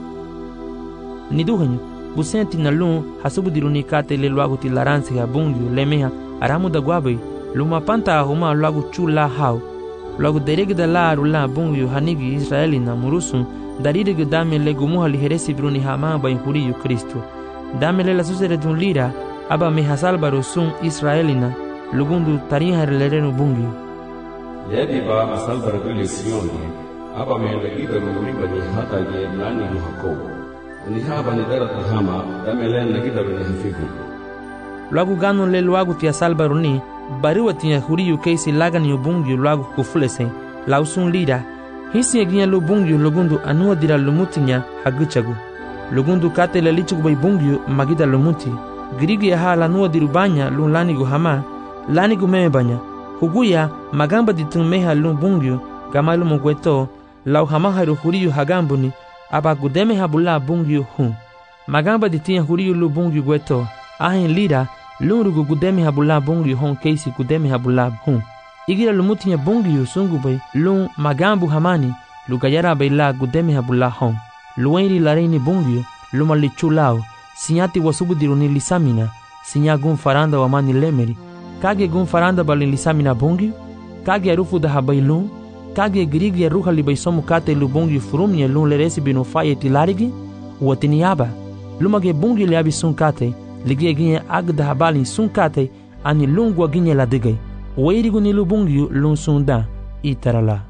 [SPEAKER 1] niduhanyu busenti na lun hasubudiruni kate le luagu tilaransi ha bungiu lemeha aramu da guabe luma panta huma lagu chula hau lagu deregda la rula bungu hanigi Israeli na murusun daride dame le gumuha liheresi bruni hama ba huriyu Kristo dame le la susere dun lira aba me hasalbaro sun Israelina lugundu tariha lerenu bungu
[SPEAKER 4] yadi ba asalbaro dule sioni aba me le ida riba ni hata ge nani muhako ni haba ni darata hama dame le le ida ni hafiku
[SPEAKER 1] luagu gano le luagu tia salbaruni bariwa tia huriyu keisi lagani yubungi luagu kufulese lausun lira hisi eginya lubungi lugundu anua dira lumutinya haguchagu lugundu kate le lichugu bai bungi magida lumuti girigi ya hala anua dirubanya lunlani guhama lani gumeme banya huguya magamba ditunmeha lumbungi gamalu mugweto lau hamaharu huriyu hagambuni aba gudeme habula bungi hun magamba ditia huriyu lubungi gweto ahin lira lunrugu gudemi habula bungi hon keisi gudemi habula hun igira lumutinya bungi yusungu bai lun magambu hamani lugayara bai la gudemi habula hon luwenri lareini bungi luma lichulao sinyati wasubudiruni lisamina sinya gun faranda wamani lemeri kage gun faranda balin lisamina bungi kage arufu da habai lun kage girigi ruha li bai somu kate lu bungi furumye lun leresi binu faye tilarigi watiniaba lumage bungi liabi sun kate ligie ginye agda habalin sun kate ani lungwa ginye la digay weirigu ni lubungi lun sunda itarala.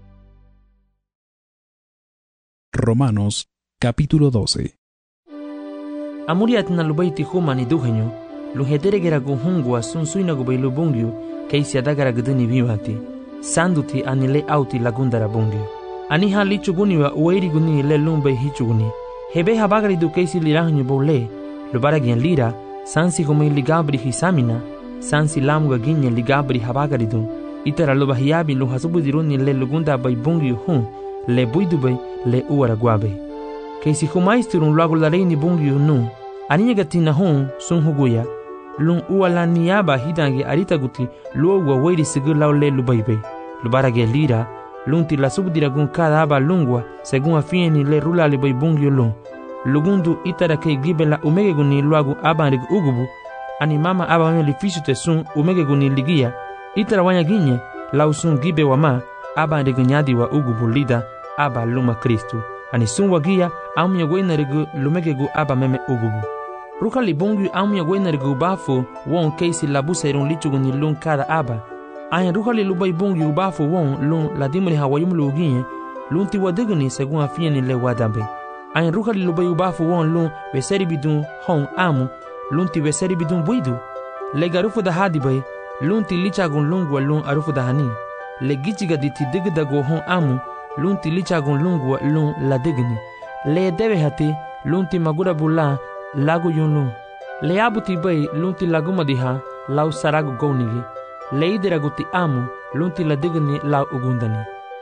[SPEAKER 3] Romanos capítulo 12.
[SPEAKER 1] Amuriat na lubaiti huma ni duhenyo luheteregera guhungwa sun suina gubay lubungi keisi adagara guduni vivati sanduti ani le auti lagundara bungi ani ha lichuguni wa weirigu ni le lumbay hichuguni hebe habagari du keisi lirahnyo bole lubara gien lira sansi humi ligabri hisamina sansi lamuga ginye ligabri habagaridun itara luba hiyabi lu hasubudiruni le lugunda bay bungi hun le buidu bay le uara guabe keisi humaisturun luagu lareini bungi nu aninya gatina hun sun huguya lun uala niyaba hidangi arita guti luwa weiri sigur lau le lubaibe lubara gien lira lunti la subudiragun kada aba lungwa segun afieni le rula le bay bungi lun lugundu itara ke gibela umege guni luagu abanrig ugubu ani mama aba meli fisute sun umege guni ligia itara wanya ginye lausun gibe wama aba reganyadi wa ugubu lida aba luma Kristu ani sun wagia amunya goina regu lumegegu aba meme ugubu rukali bongu amunya goina regu bafo won keisi labusa iron lichugu ni lun kada aba ayan rukali lubai bongu bafo won lun ladimri hawayum luginye lun ti wadegni segun afieni le wadambe ayan rukali lubai bafo won lun weseri bidun hon amu lun ti weseri bidun buidu le garufu da hadibai lun ti lichagun lungwa lun arufu da hani le gichiga di ti digda go hon amu lun ti lichagun lungwa lun la digni le debe hati lun ti magura bula lagu yun lun le abuti bai lun ti laguma diha lau saragu gownigi le idiragu ti amu lun ti la digni lau ugundani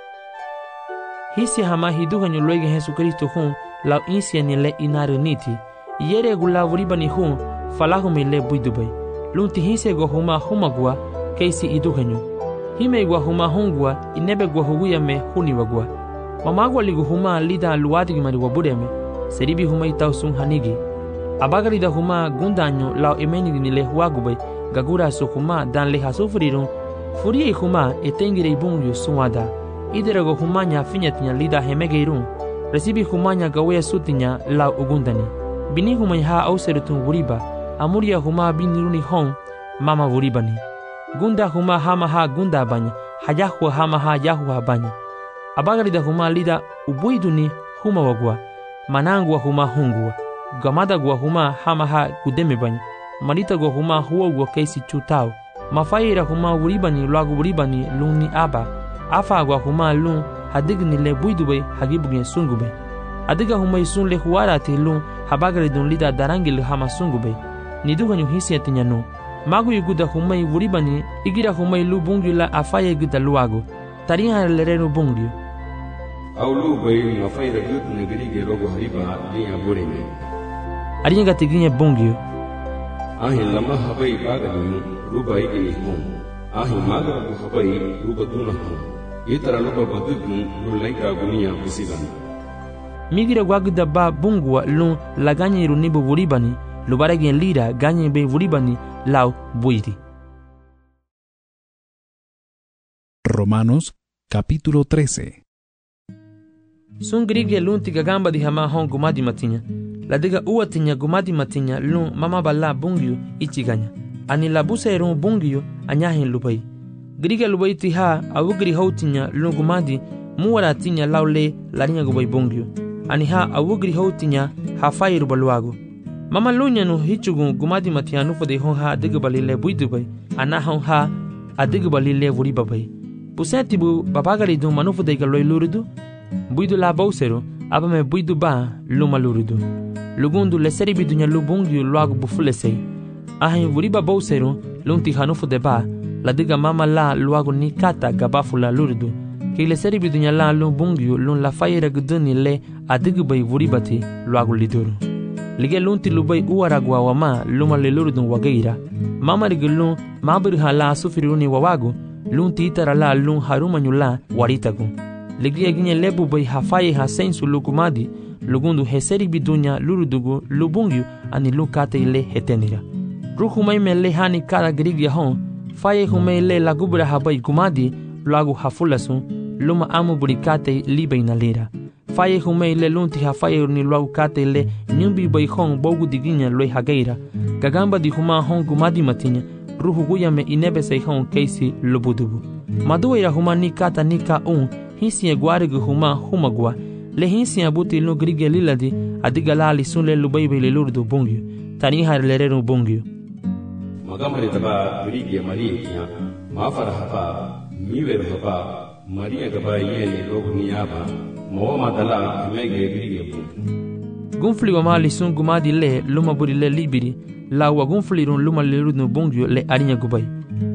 [SPEAKER 1] hisi hama hiduganyu luege Jesucristo hun lau insiani le inaru niti yere gu lau ribani hun falahumi le buidubai lun ti hisi go huma humagua keisi iduganyu hime gua huma hongua inebe gua huguya me huniwagua mamagua ligu huma lida luadigi mari wabureme seribi huma itausun hanigi abagari da huma gundanyo lau emenigi ni le huagubai gagura su huma dan le hasufrirun furie huma etengire ibungyu suwada iderago huma nya finyatinya lida hemegeirun resibi huma nya gawaya sutinya lau ugundani bini huma ha auserutun wuriba amuria huma biniruni hon mama wuribani gunda huma hama ha gunda banya hajahua hama ha yahua banya abagari da huma lida ubuiduni huma wagua manangua huma hungua gamada gua huma hama ha gudeme banya marita gua huma huogua keisi chutao mafaira huma wuribani luagu wuribani luni aba afa gua huma lun hadigni le buidube hagibugye sungube adiga huma isun le huarati lun habagari dun lida darangil hama sungube niduganyu hisi atinyano magu yuguda humai wuribani igira humai lu bungyu la afaye guda luago tariha lerenu bungyu
[SPEAKER 4] Aulu bai ngafayra gut negeri logo hariba dia boreme
[SPEAKER 1] ariga tiginya bungyu
[SPEAKER 4] ahi lama habai bagani rubai ini hum ahi maga habai rubatuna hum itara logo badugun lulaika gunia busigan
[SPEAKER 1] migira gwaguda ba bungwa lu laganye runibu wuribani lubarege lira ganye be wuribani lau buiti.
[SPEAKER 3] Romanos capítulo 13.
[SPEAKER 1] Sun grige lun tiga gamba di hama hon gumadi matinya. La diga uatinya gumadi matinya lun mama bala bungyu ichiganya. Ani la busa erun bungyu anyahin lubai. Grige lubai tiha awugri hautinya lun gumadi muwaratinya laule larinya gubai bungyu. Ani ha awugri hautinya hafai rubaluago. Mama lunya no hichugun gumadi matianu fode hon ha digbalile buidubai ana hon ha adigbalile wuribabai pusetibu babagari du manufu de galoi lurudu buidu la bausero abame buidu ba luma lurudu lugundu le seribi dunya lubungi luagu bufulesei ahin wuriba bausero lunti hanufu de ba la diga mama la luagu ni kata gabafula lurudu ke le seribi dunya la lubungi lun la fayera guduni le adigbai wuribati luagu liduru lige lunti lubai uaragwa wama luma le lurudun wagaira mama rigulun mabir hala sufiruni wawagu lunti itara la lun harumanyula waritagu lige ginye lebu bai hafaye hasensu lukumadi lugundu heseri bidunya lurudugu lubungyu ani lukate ile hetenira ruhumai mele hani kara grigya hon faye humai le lagubra habai kumadi lagu hafulasun luma amu burikate libe inalira faye humei le lunti hafaye ni luau kate le nyumbi bai hong bogu diginya loi hageira gagamba di huma hong gumadi matinya ruhu guya me inebe sei hong keisi lubudubu maduira huma ni kata nika hisi egwarigu huma gua le hisi abuti lu grige liladi adiga lali sunle lubai bai le lurdu bungyu tani har lereru bungyu
[SPEAKER 4] magamari taba grige maria mafara haba miwer haba maria gaba yene logu niyaba Moama dala mege grige
[SPEAKER 1] gunfli wa mali sun gumadi le luma buri le libiri la wa gunfli run luma le rudnu bungyo le arinya gubai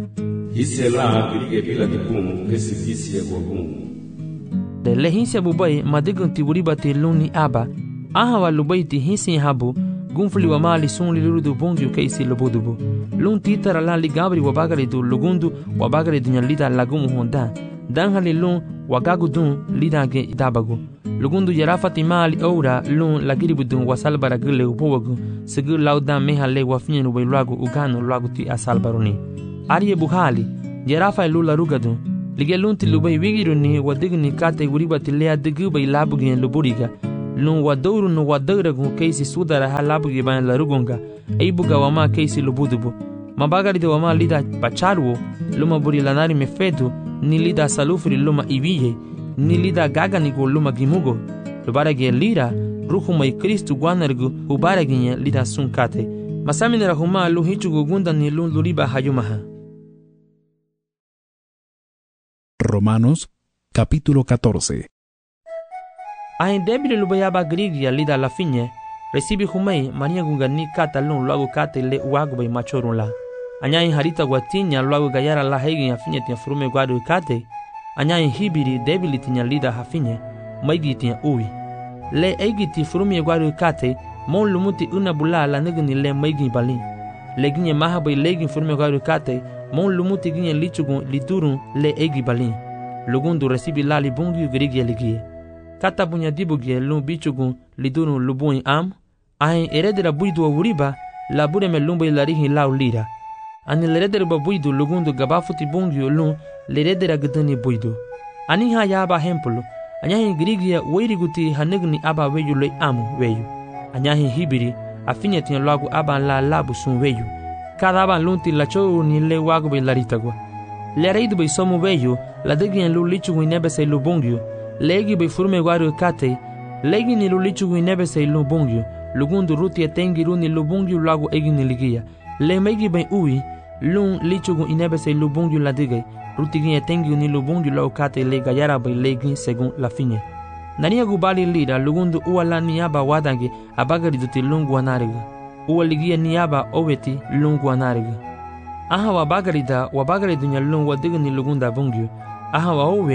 [SPEAKER 4] hisela grige bila dipum kesi fisi go gum
[SPEAKER 1] de le hinse bubai madigun tiburi bati luni aba aha wa lubai ti hinsi habu gunfli wa mali sun le rudu bungyo keisi lobudubu lun titara la ligabri wa bagari du lugundu wa bagari dunya lida lagumu honda dan hali lun wagagu dun lidage idabagu lugundu yarafati mali oura lun lagiribu dun wasalbara gule upowagu segu lauda mehale wafnyen ubailuagu ugano luagu ti asalbaruni ariye buhali yarafa lula rugadun Lige lunti lubai wigiruni wadigni kate guribati lea digubay labugi luburiga. Lun wadouru no wadaragu keisi sudara ha labugi ban larugonga. Eibuga wama keisi lubudubu. Mabagari de wama lida pacharuo. Luma buri lanari mefedu. Ni lida salufri luma ibiye. Ni lida gaganigo luma gimugo. Lubaragi lira. Ruhumai Kristu guanargu ubaraginya lida sunkate. Masaminera huma lu hichugu gunda ni lun luriba hayumaha.
[SPEAKER 3] Romanos capítulo 14.
[SPEAKER 1] Ahin debile lubayaba grigia lida la finye. Recibi humei mania gungani kata lun luagu kate le uagubay machorun la. Anyain harita guatinya luagu gayara la hegin afinye tia frume guadu kate. Anyain hibiri debili tinya lida hafinye. Maigi tia ui. Le egiti frume guadu kate. Mon lumuti una bula la negni le maigi balin. Le ginye mahabay legin frume guadu kate. Mon lumuti ginye lichugun lidurun le egi balin. Lugundu recibi lali bungi grigia ligie. Kata bunya dibugie lun bichugun lidurun lubun am. Ahin eredera buidu awuriba la bureme lumba larihi lau lira. Ani leredera buidu lugundu gabafuti bungi lun leredera gdani buidu. Ani ha yaba hempulu. Anyahin grigia wairiguti hanegni aba weyu le amu weyu. Anyahin hibiri afinyeti lagu aba la labu sun weyu. Cada aban lunti la chou ni le wagu be laritagwa. Le reidu be somu weyu la degi en lu lichu inebese lu bungyu. Legi be furme guaru kate. Legi ni lu lichu inebese lu bungyu. Lugundu ruti etengi runi lu bungyu lagu egi ni ligia. Le megi be ui lun lichu inebese lu bungyu la degi. Ruti gi etengi ni lu bungyu lagu kate le gayara be legi segun la finye. Nania gubali lira lugundu uala ni aba wadangi abagari duti lungu anariga. Uwa ligia niaba oweti lungu anariga. Aha wabagari dunya lungu wadigni lugunda bungyu. Aha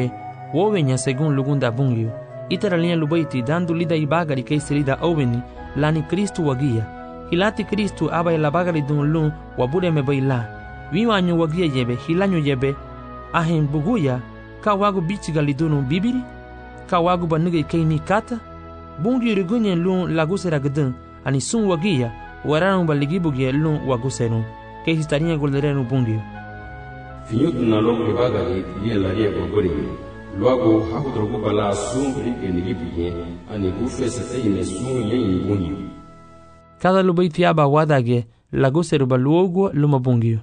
[SPEAKER 1] wowe nya segun lugunda bungyu. Itara linya lubaiti dandu lida ibagari keisi lida oweni lani Kristu wagia. Hilati Kristu aba ilabagari dun lun wabure mebaila. Wiwanyu wagia yebe hilanyu yebe. Ahin buguya ka wagu bichiga lidunu bibiri. Ka wagu banige keini kata. Bungyu rigunye lun lagusera gdun ani sun wagia. Waranu baligibugie lun waguserun. Que histaria golderenu bungio.
[SPEAKER 4] Finyut na logo bagari lie la lie gogori. Luago hakudrogu bala sumbri ke nigibugie ani gufesa teine sun yen bungio.
[SPEAKER 1] Cada lubaitiaba wadage laguseru baluogo luma bungio.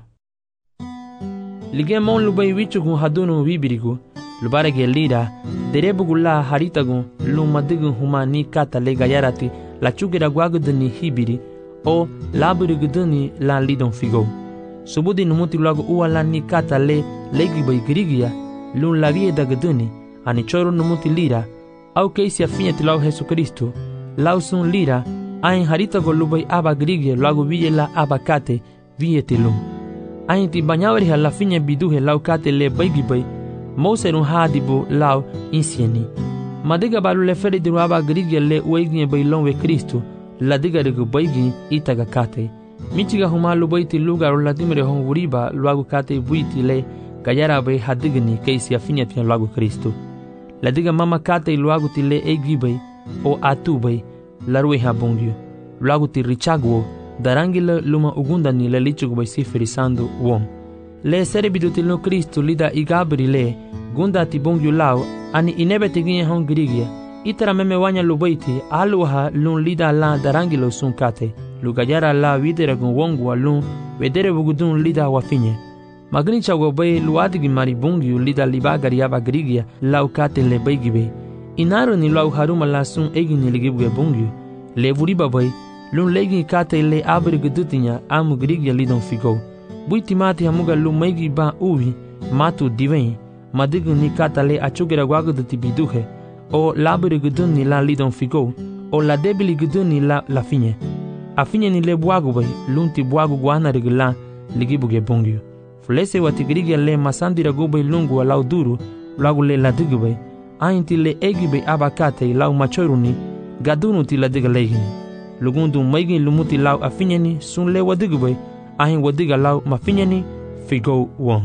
[SPEAKER 1] Lige mon lubai wichugu hadunu wibirigu. Lubarege lira derebugula haritagu lumadigu humani kata le gayarati la chugera guagudni hibiri. O laburi guduni la lidon figo. Subudi numuti lagu uwa la ni kata le legi bay grigia lun la vie da guduni ani choro numuti lira au keisi afinyati lau Jesu Kristo lau sun lira ain harita golubay aba grigia lagu vie la aba kate vie tilum ain ti banyawari la finya biduhe lau kate le baygi bay mouserun hadibu lau insieni madiga balu le feri diru aba grigia le uegnye bay lonwe Kristo la diga regu baigi itaga kate. Michiga humalu baiti lugar la dimere hon wuriba luagu kate buiti le gayara bay hadigni keisi afinyati luagu Kristo. La diga mama kate luagu ti le egibay o atubay la rue habungyo. Luagu ti richagwo darangila luma ugundani le lichugu bay sifirisando wom. Le serebidu ti lo Kristo lida igabri le gunda ti bungyo lao ani inebete ginye hon grigia. Itara meme wanya lubaiti aluha lun lida la darangilo sun kate. Lugayara la videra gun wongwa lun wedere bugudun lida wafinye. Magnicha wabay luadigi maribungyu lida libagari yaba grigia lau kate le baygibe. Inaru ni lau haruma la sun egi ni ligibwe bungyu. Le vuriba bay lun legi kate le abri gudutinya amu grigia lidon figo. Buiti mati hamuga lun maigi ba uvi matu diven. Madigu ni kata le achugera waguduti biduhe. O laburi guduni la lidon figo, o la debili guduni la finye. A finye ni le buagu bay, lunti buagu guana regla, ligibuge bungyo. Flese watigrigia le masandira gubay lungu a lau duru, lagu le la digubay. Ainti le egibay abakate lau machoruni, gadunu ti la diga legini. Lugundu maigi lumuti lau a finye ni sun le wadigubay, ahin wadiga lau ma finye ni figo won.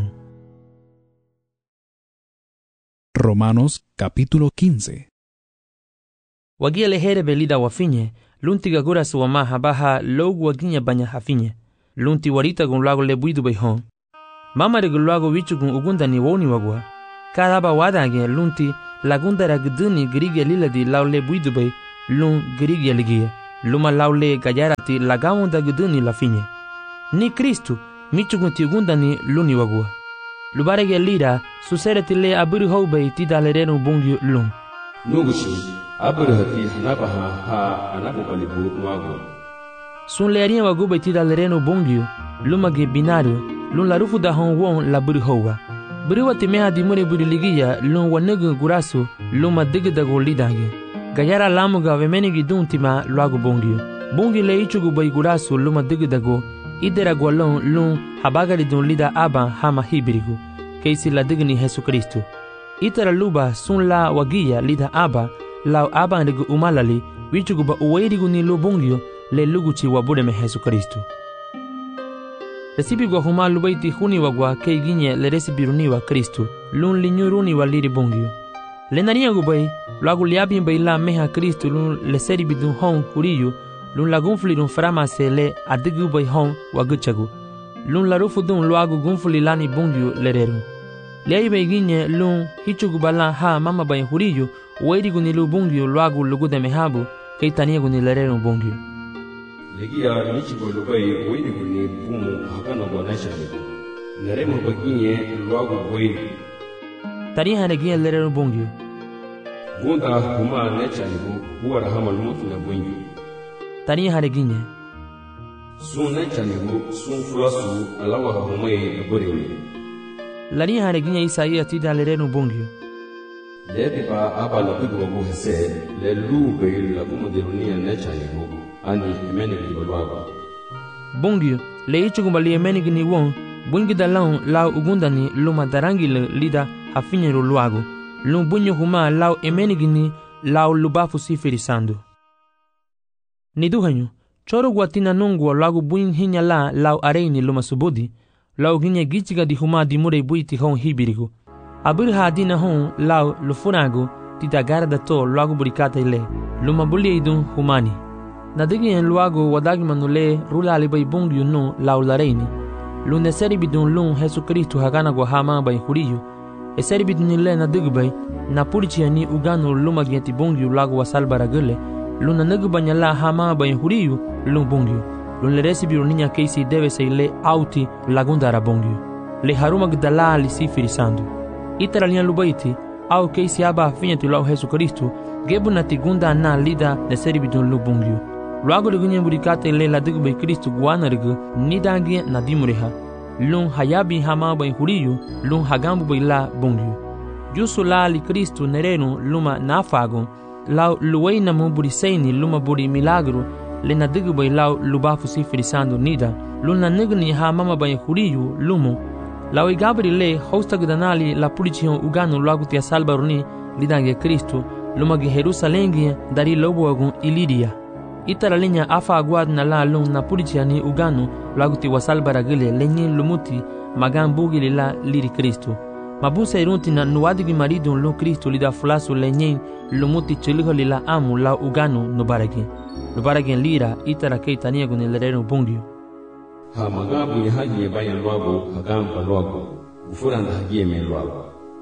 [SPEAKER 3] Romanos capítulo 15.
[SPEAKER 1] Wagia lehere belida wafinye, lunti gagura suwama habaha logu waginya banya hafinye. Lunti warita gun lago le buidu bayhon. Mama regu lago wichu gun ugunda ni woni wagwa. Cada ba wadange lunti lagundara gduni grige liladi laule buidubay lun grige ligia. Luma laule gayarati lagawunda gduni la finye. Ni Kristu michugunti gundani luni wagua. Lubarege lira susereti le aburi houbay tidalerenu bungyu lun.
[SPEAKER 4] Nugushi aburhati hanabaha ha anabalibu nuagu.
[SPEAKER 1] Sun learinha wagubay tidalerenu bungyu lumage binario lun larufu da hon won la buri houwa. Buriwati meha dimure buri ligia lun wanegu gurasu luma digdago lidange. Gayara lamuga vemenigi duntima luagu bungyu. Bungyu le ichugu bay gurasu luma digdago idera gwalon lun habagari dun lida aba hama hibirigu. Keisi la digni Jesu Kristu. Itara luba sun la wagia lida aba lau aba ndigu umalali wichugu ba uwairigu ni lubungyu le luguchi wabudeme Jesu Kristu. Resibi gwa huma lubaiti huni wagwa kei ginye le resibiruni wa Kristu lun linyuruni wa liri bungyu. Le naria gubay luagu liabin bay la meha Kristu lun le seribidun hon huriyu lun la gunfuli dun framase le adigu bay hon waguchagu. Lun la rufu dun luagu gunfuli lani bungyu lereru. Leai bay ginye lun hichugu bala ha mama bay huriyu uwairigu ni lu bungyu luagu lugude mehabu kei taniagu ni lereru bungyu.
[SPEAKER 4] Legia nichigo lubai uwairigu ni bumu hakana wanashanigu. Neremo baginye luagu uwairigu.
[SPEAKER 1] Tariha negia lereru bungyu.
[SPEAKER 4] Bunda huma nechanigu huwara hama lumutu na bungyu.
[SPEAKER 1] Tariha neginye.
[SPEAKER 4] Sun nechanigu sun fulasu alawa humwe naburewe.
[SPEAKER 1] Lari hareginya Isaia tida lereru bungyu.
[SPEAKER 4] Lebe ba aba la bigu wagu hese le lube la kumaderunia nechanigu ani emenigi balwaga.
[SPEAKER 1] Bungyu le ichugumali emenigi ni won bungi dalon lau ugundani luma darangi le lida hafinyeru luago. Lum bunyo huma lau emenigi ni lau lubafu sifirisandu. Niduhanyu choro guatina nungwa lagu buin hinya la lau areini luma subudi. Lau ginye gichiga di huma di mure buiti hon hibirigu. Abur hadina hon lau lufunagu tita garda to lagu burikata ile. Luma bulie idun humani. Nadigi en luagu wadagi manule rula alibay bungyu no lau lareini. Lune seri bidun lun Jesu Kristu hagana gwa hama bay huriyu. E seri bidun ile nadigi bay na purichi ni ugano luma gienti bungyu lagu wasalbara gule. Luna nagu banyala hama bay huriyu lun bungyu. Lun le resibiru niña keisi debe se le auti lagundara bongyu. Le haruma gdala li sifirisandu. Itara lian lubaiti, au keisi aba finyatu lau Jesu Kristu, gebu na tigunda na lida ne seribidun lu bongyu. Luago lugunye burikate le la digbe Kristu guana rigu, nidangi na dimureha. Lun hayabi hama bay huriyu, lun hagambu bay la bongyu. Jusu la li Kristu nerenu luma nafagon, lau luwei na mu buriseini luma buri milagru, le na digu bay lau lubafu sifirisandu nida luna nigni ha mama bay huriyu lumu lau igabri le hosta gudanali la pulichion uganu lagutia salbaruni lidange Kristu lumagi Jerusalengi dari lobuagun ilidia itara linya afa aguad na la lun na pulichiani uganu laguti wasalbaragile lenye lumuti magan bugili la liri Kristu mabusa irunti na nuwadigi maridun lu Kristu lida fulasu lenye lumuti chiliho lila amu la uganu nubaragi Lubaragen lira itara kei taniagu ni lereru bungyu.
[SPEAKER 4] Ha magabu ya haji ya bayan luago hagamba luago. Ufuranda haji ya men luago.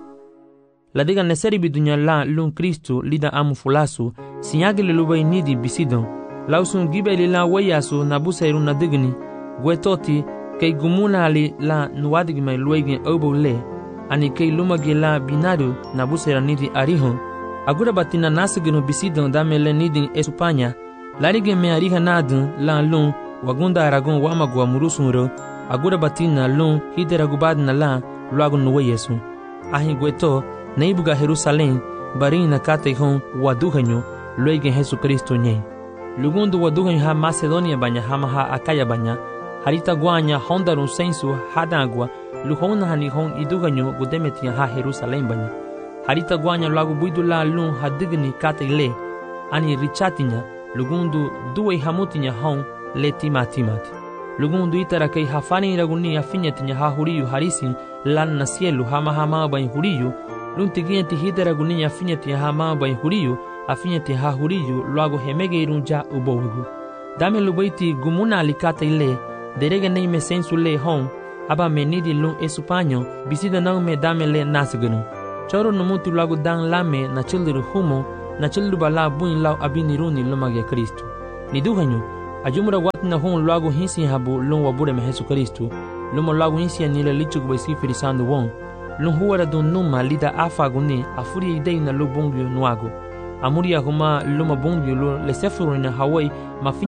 [SPEAKER 1] Ladiga neseri bidunya la lun Kristu lida amu fulasu sinyagi le lubai nidi bisidon. Lausun gibe li la wayasu nabusa iruna digni. Gwetoti kei gumuna li la nuwadigi mai luegen obo le. Ani kei lumagi la binadu nabusa ira nidi arihon. Agura batina nasigino bisidon dame le nidi Espanya. Larige me ariha nadun la lun wagunda aragon wamagwa murusunro agura batina lun hidera gubad na la luagun nuwe Yesu ahi gweto neibuga Jerusalem barin na kate hon waduhanyo luege Jesu Kristo nye lugundu waduhanyo ha Macedonia banya hama ha Akaya banya harita guanya hondarun sensu hadagwa luhona hani hon iduhanyo gudemetia ha Jerusalem banya harita guanya luagu buidu la lun hadigni kate le ani richatinya lugundu duwe hamutinya hon le timati. Lugundu itara kei hafani iraguni afinyatinya ha huriyu harisin lan na sielu hama bain huriyu luntigienti hideraguni afinyatinya hama bain huriyu afinyati ha huriyu luago hemege irunja ubowegu. Dame lubaiti gumuna alikata ile derege neime sensu le hon aba menidi lun esupanyo bisida nang me dame le nasgunu. Choro numuti lagu dang lame na childiru humo na childu bala buin lau abiniruni lumag ya Kristo. Ni duhanyo, ajumura wati na hon lagu hinsi habu lung wabure me Jesu Kristo, lumo lagu hinsi ya nile lichuk baisi firisando won, lung huwara dun numa lida afaguni afuri idei na lu bungyo nuago. Amuri ya huma luma bungyo lu lesefuru na Hawaii mafi.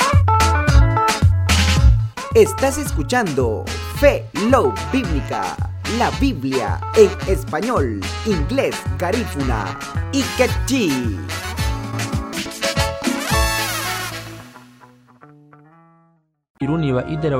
[SPEAKER 6] Estás escuchando Fe Love Bíblica, la Biblia en español, inglés, garífuna y quechí.
[SPEAKER 1] Iruni wa idera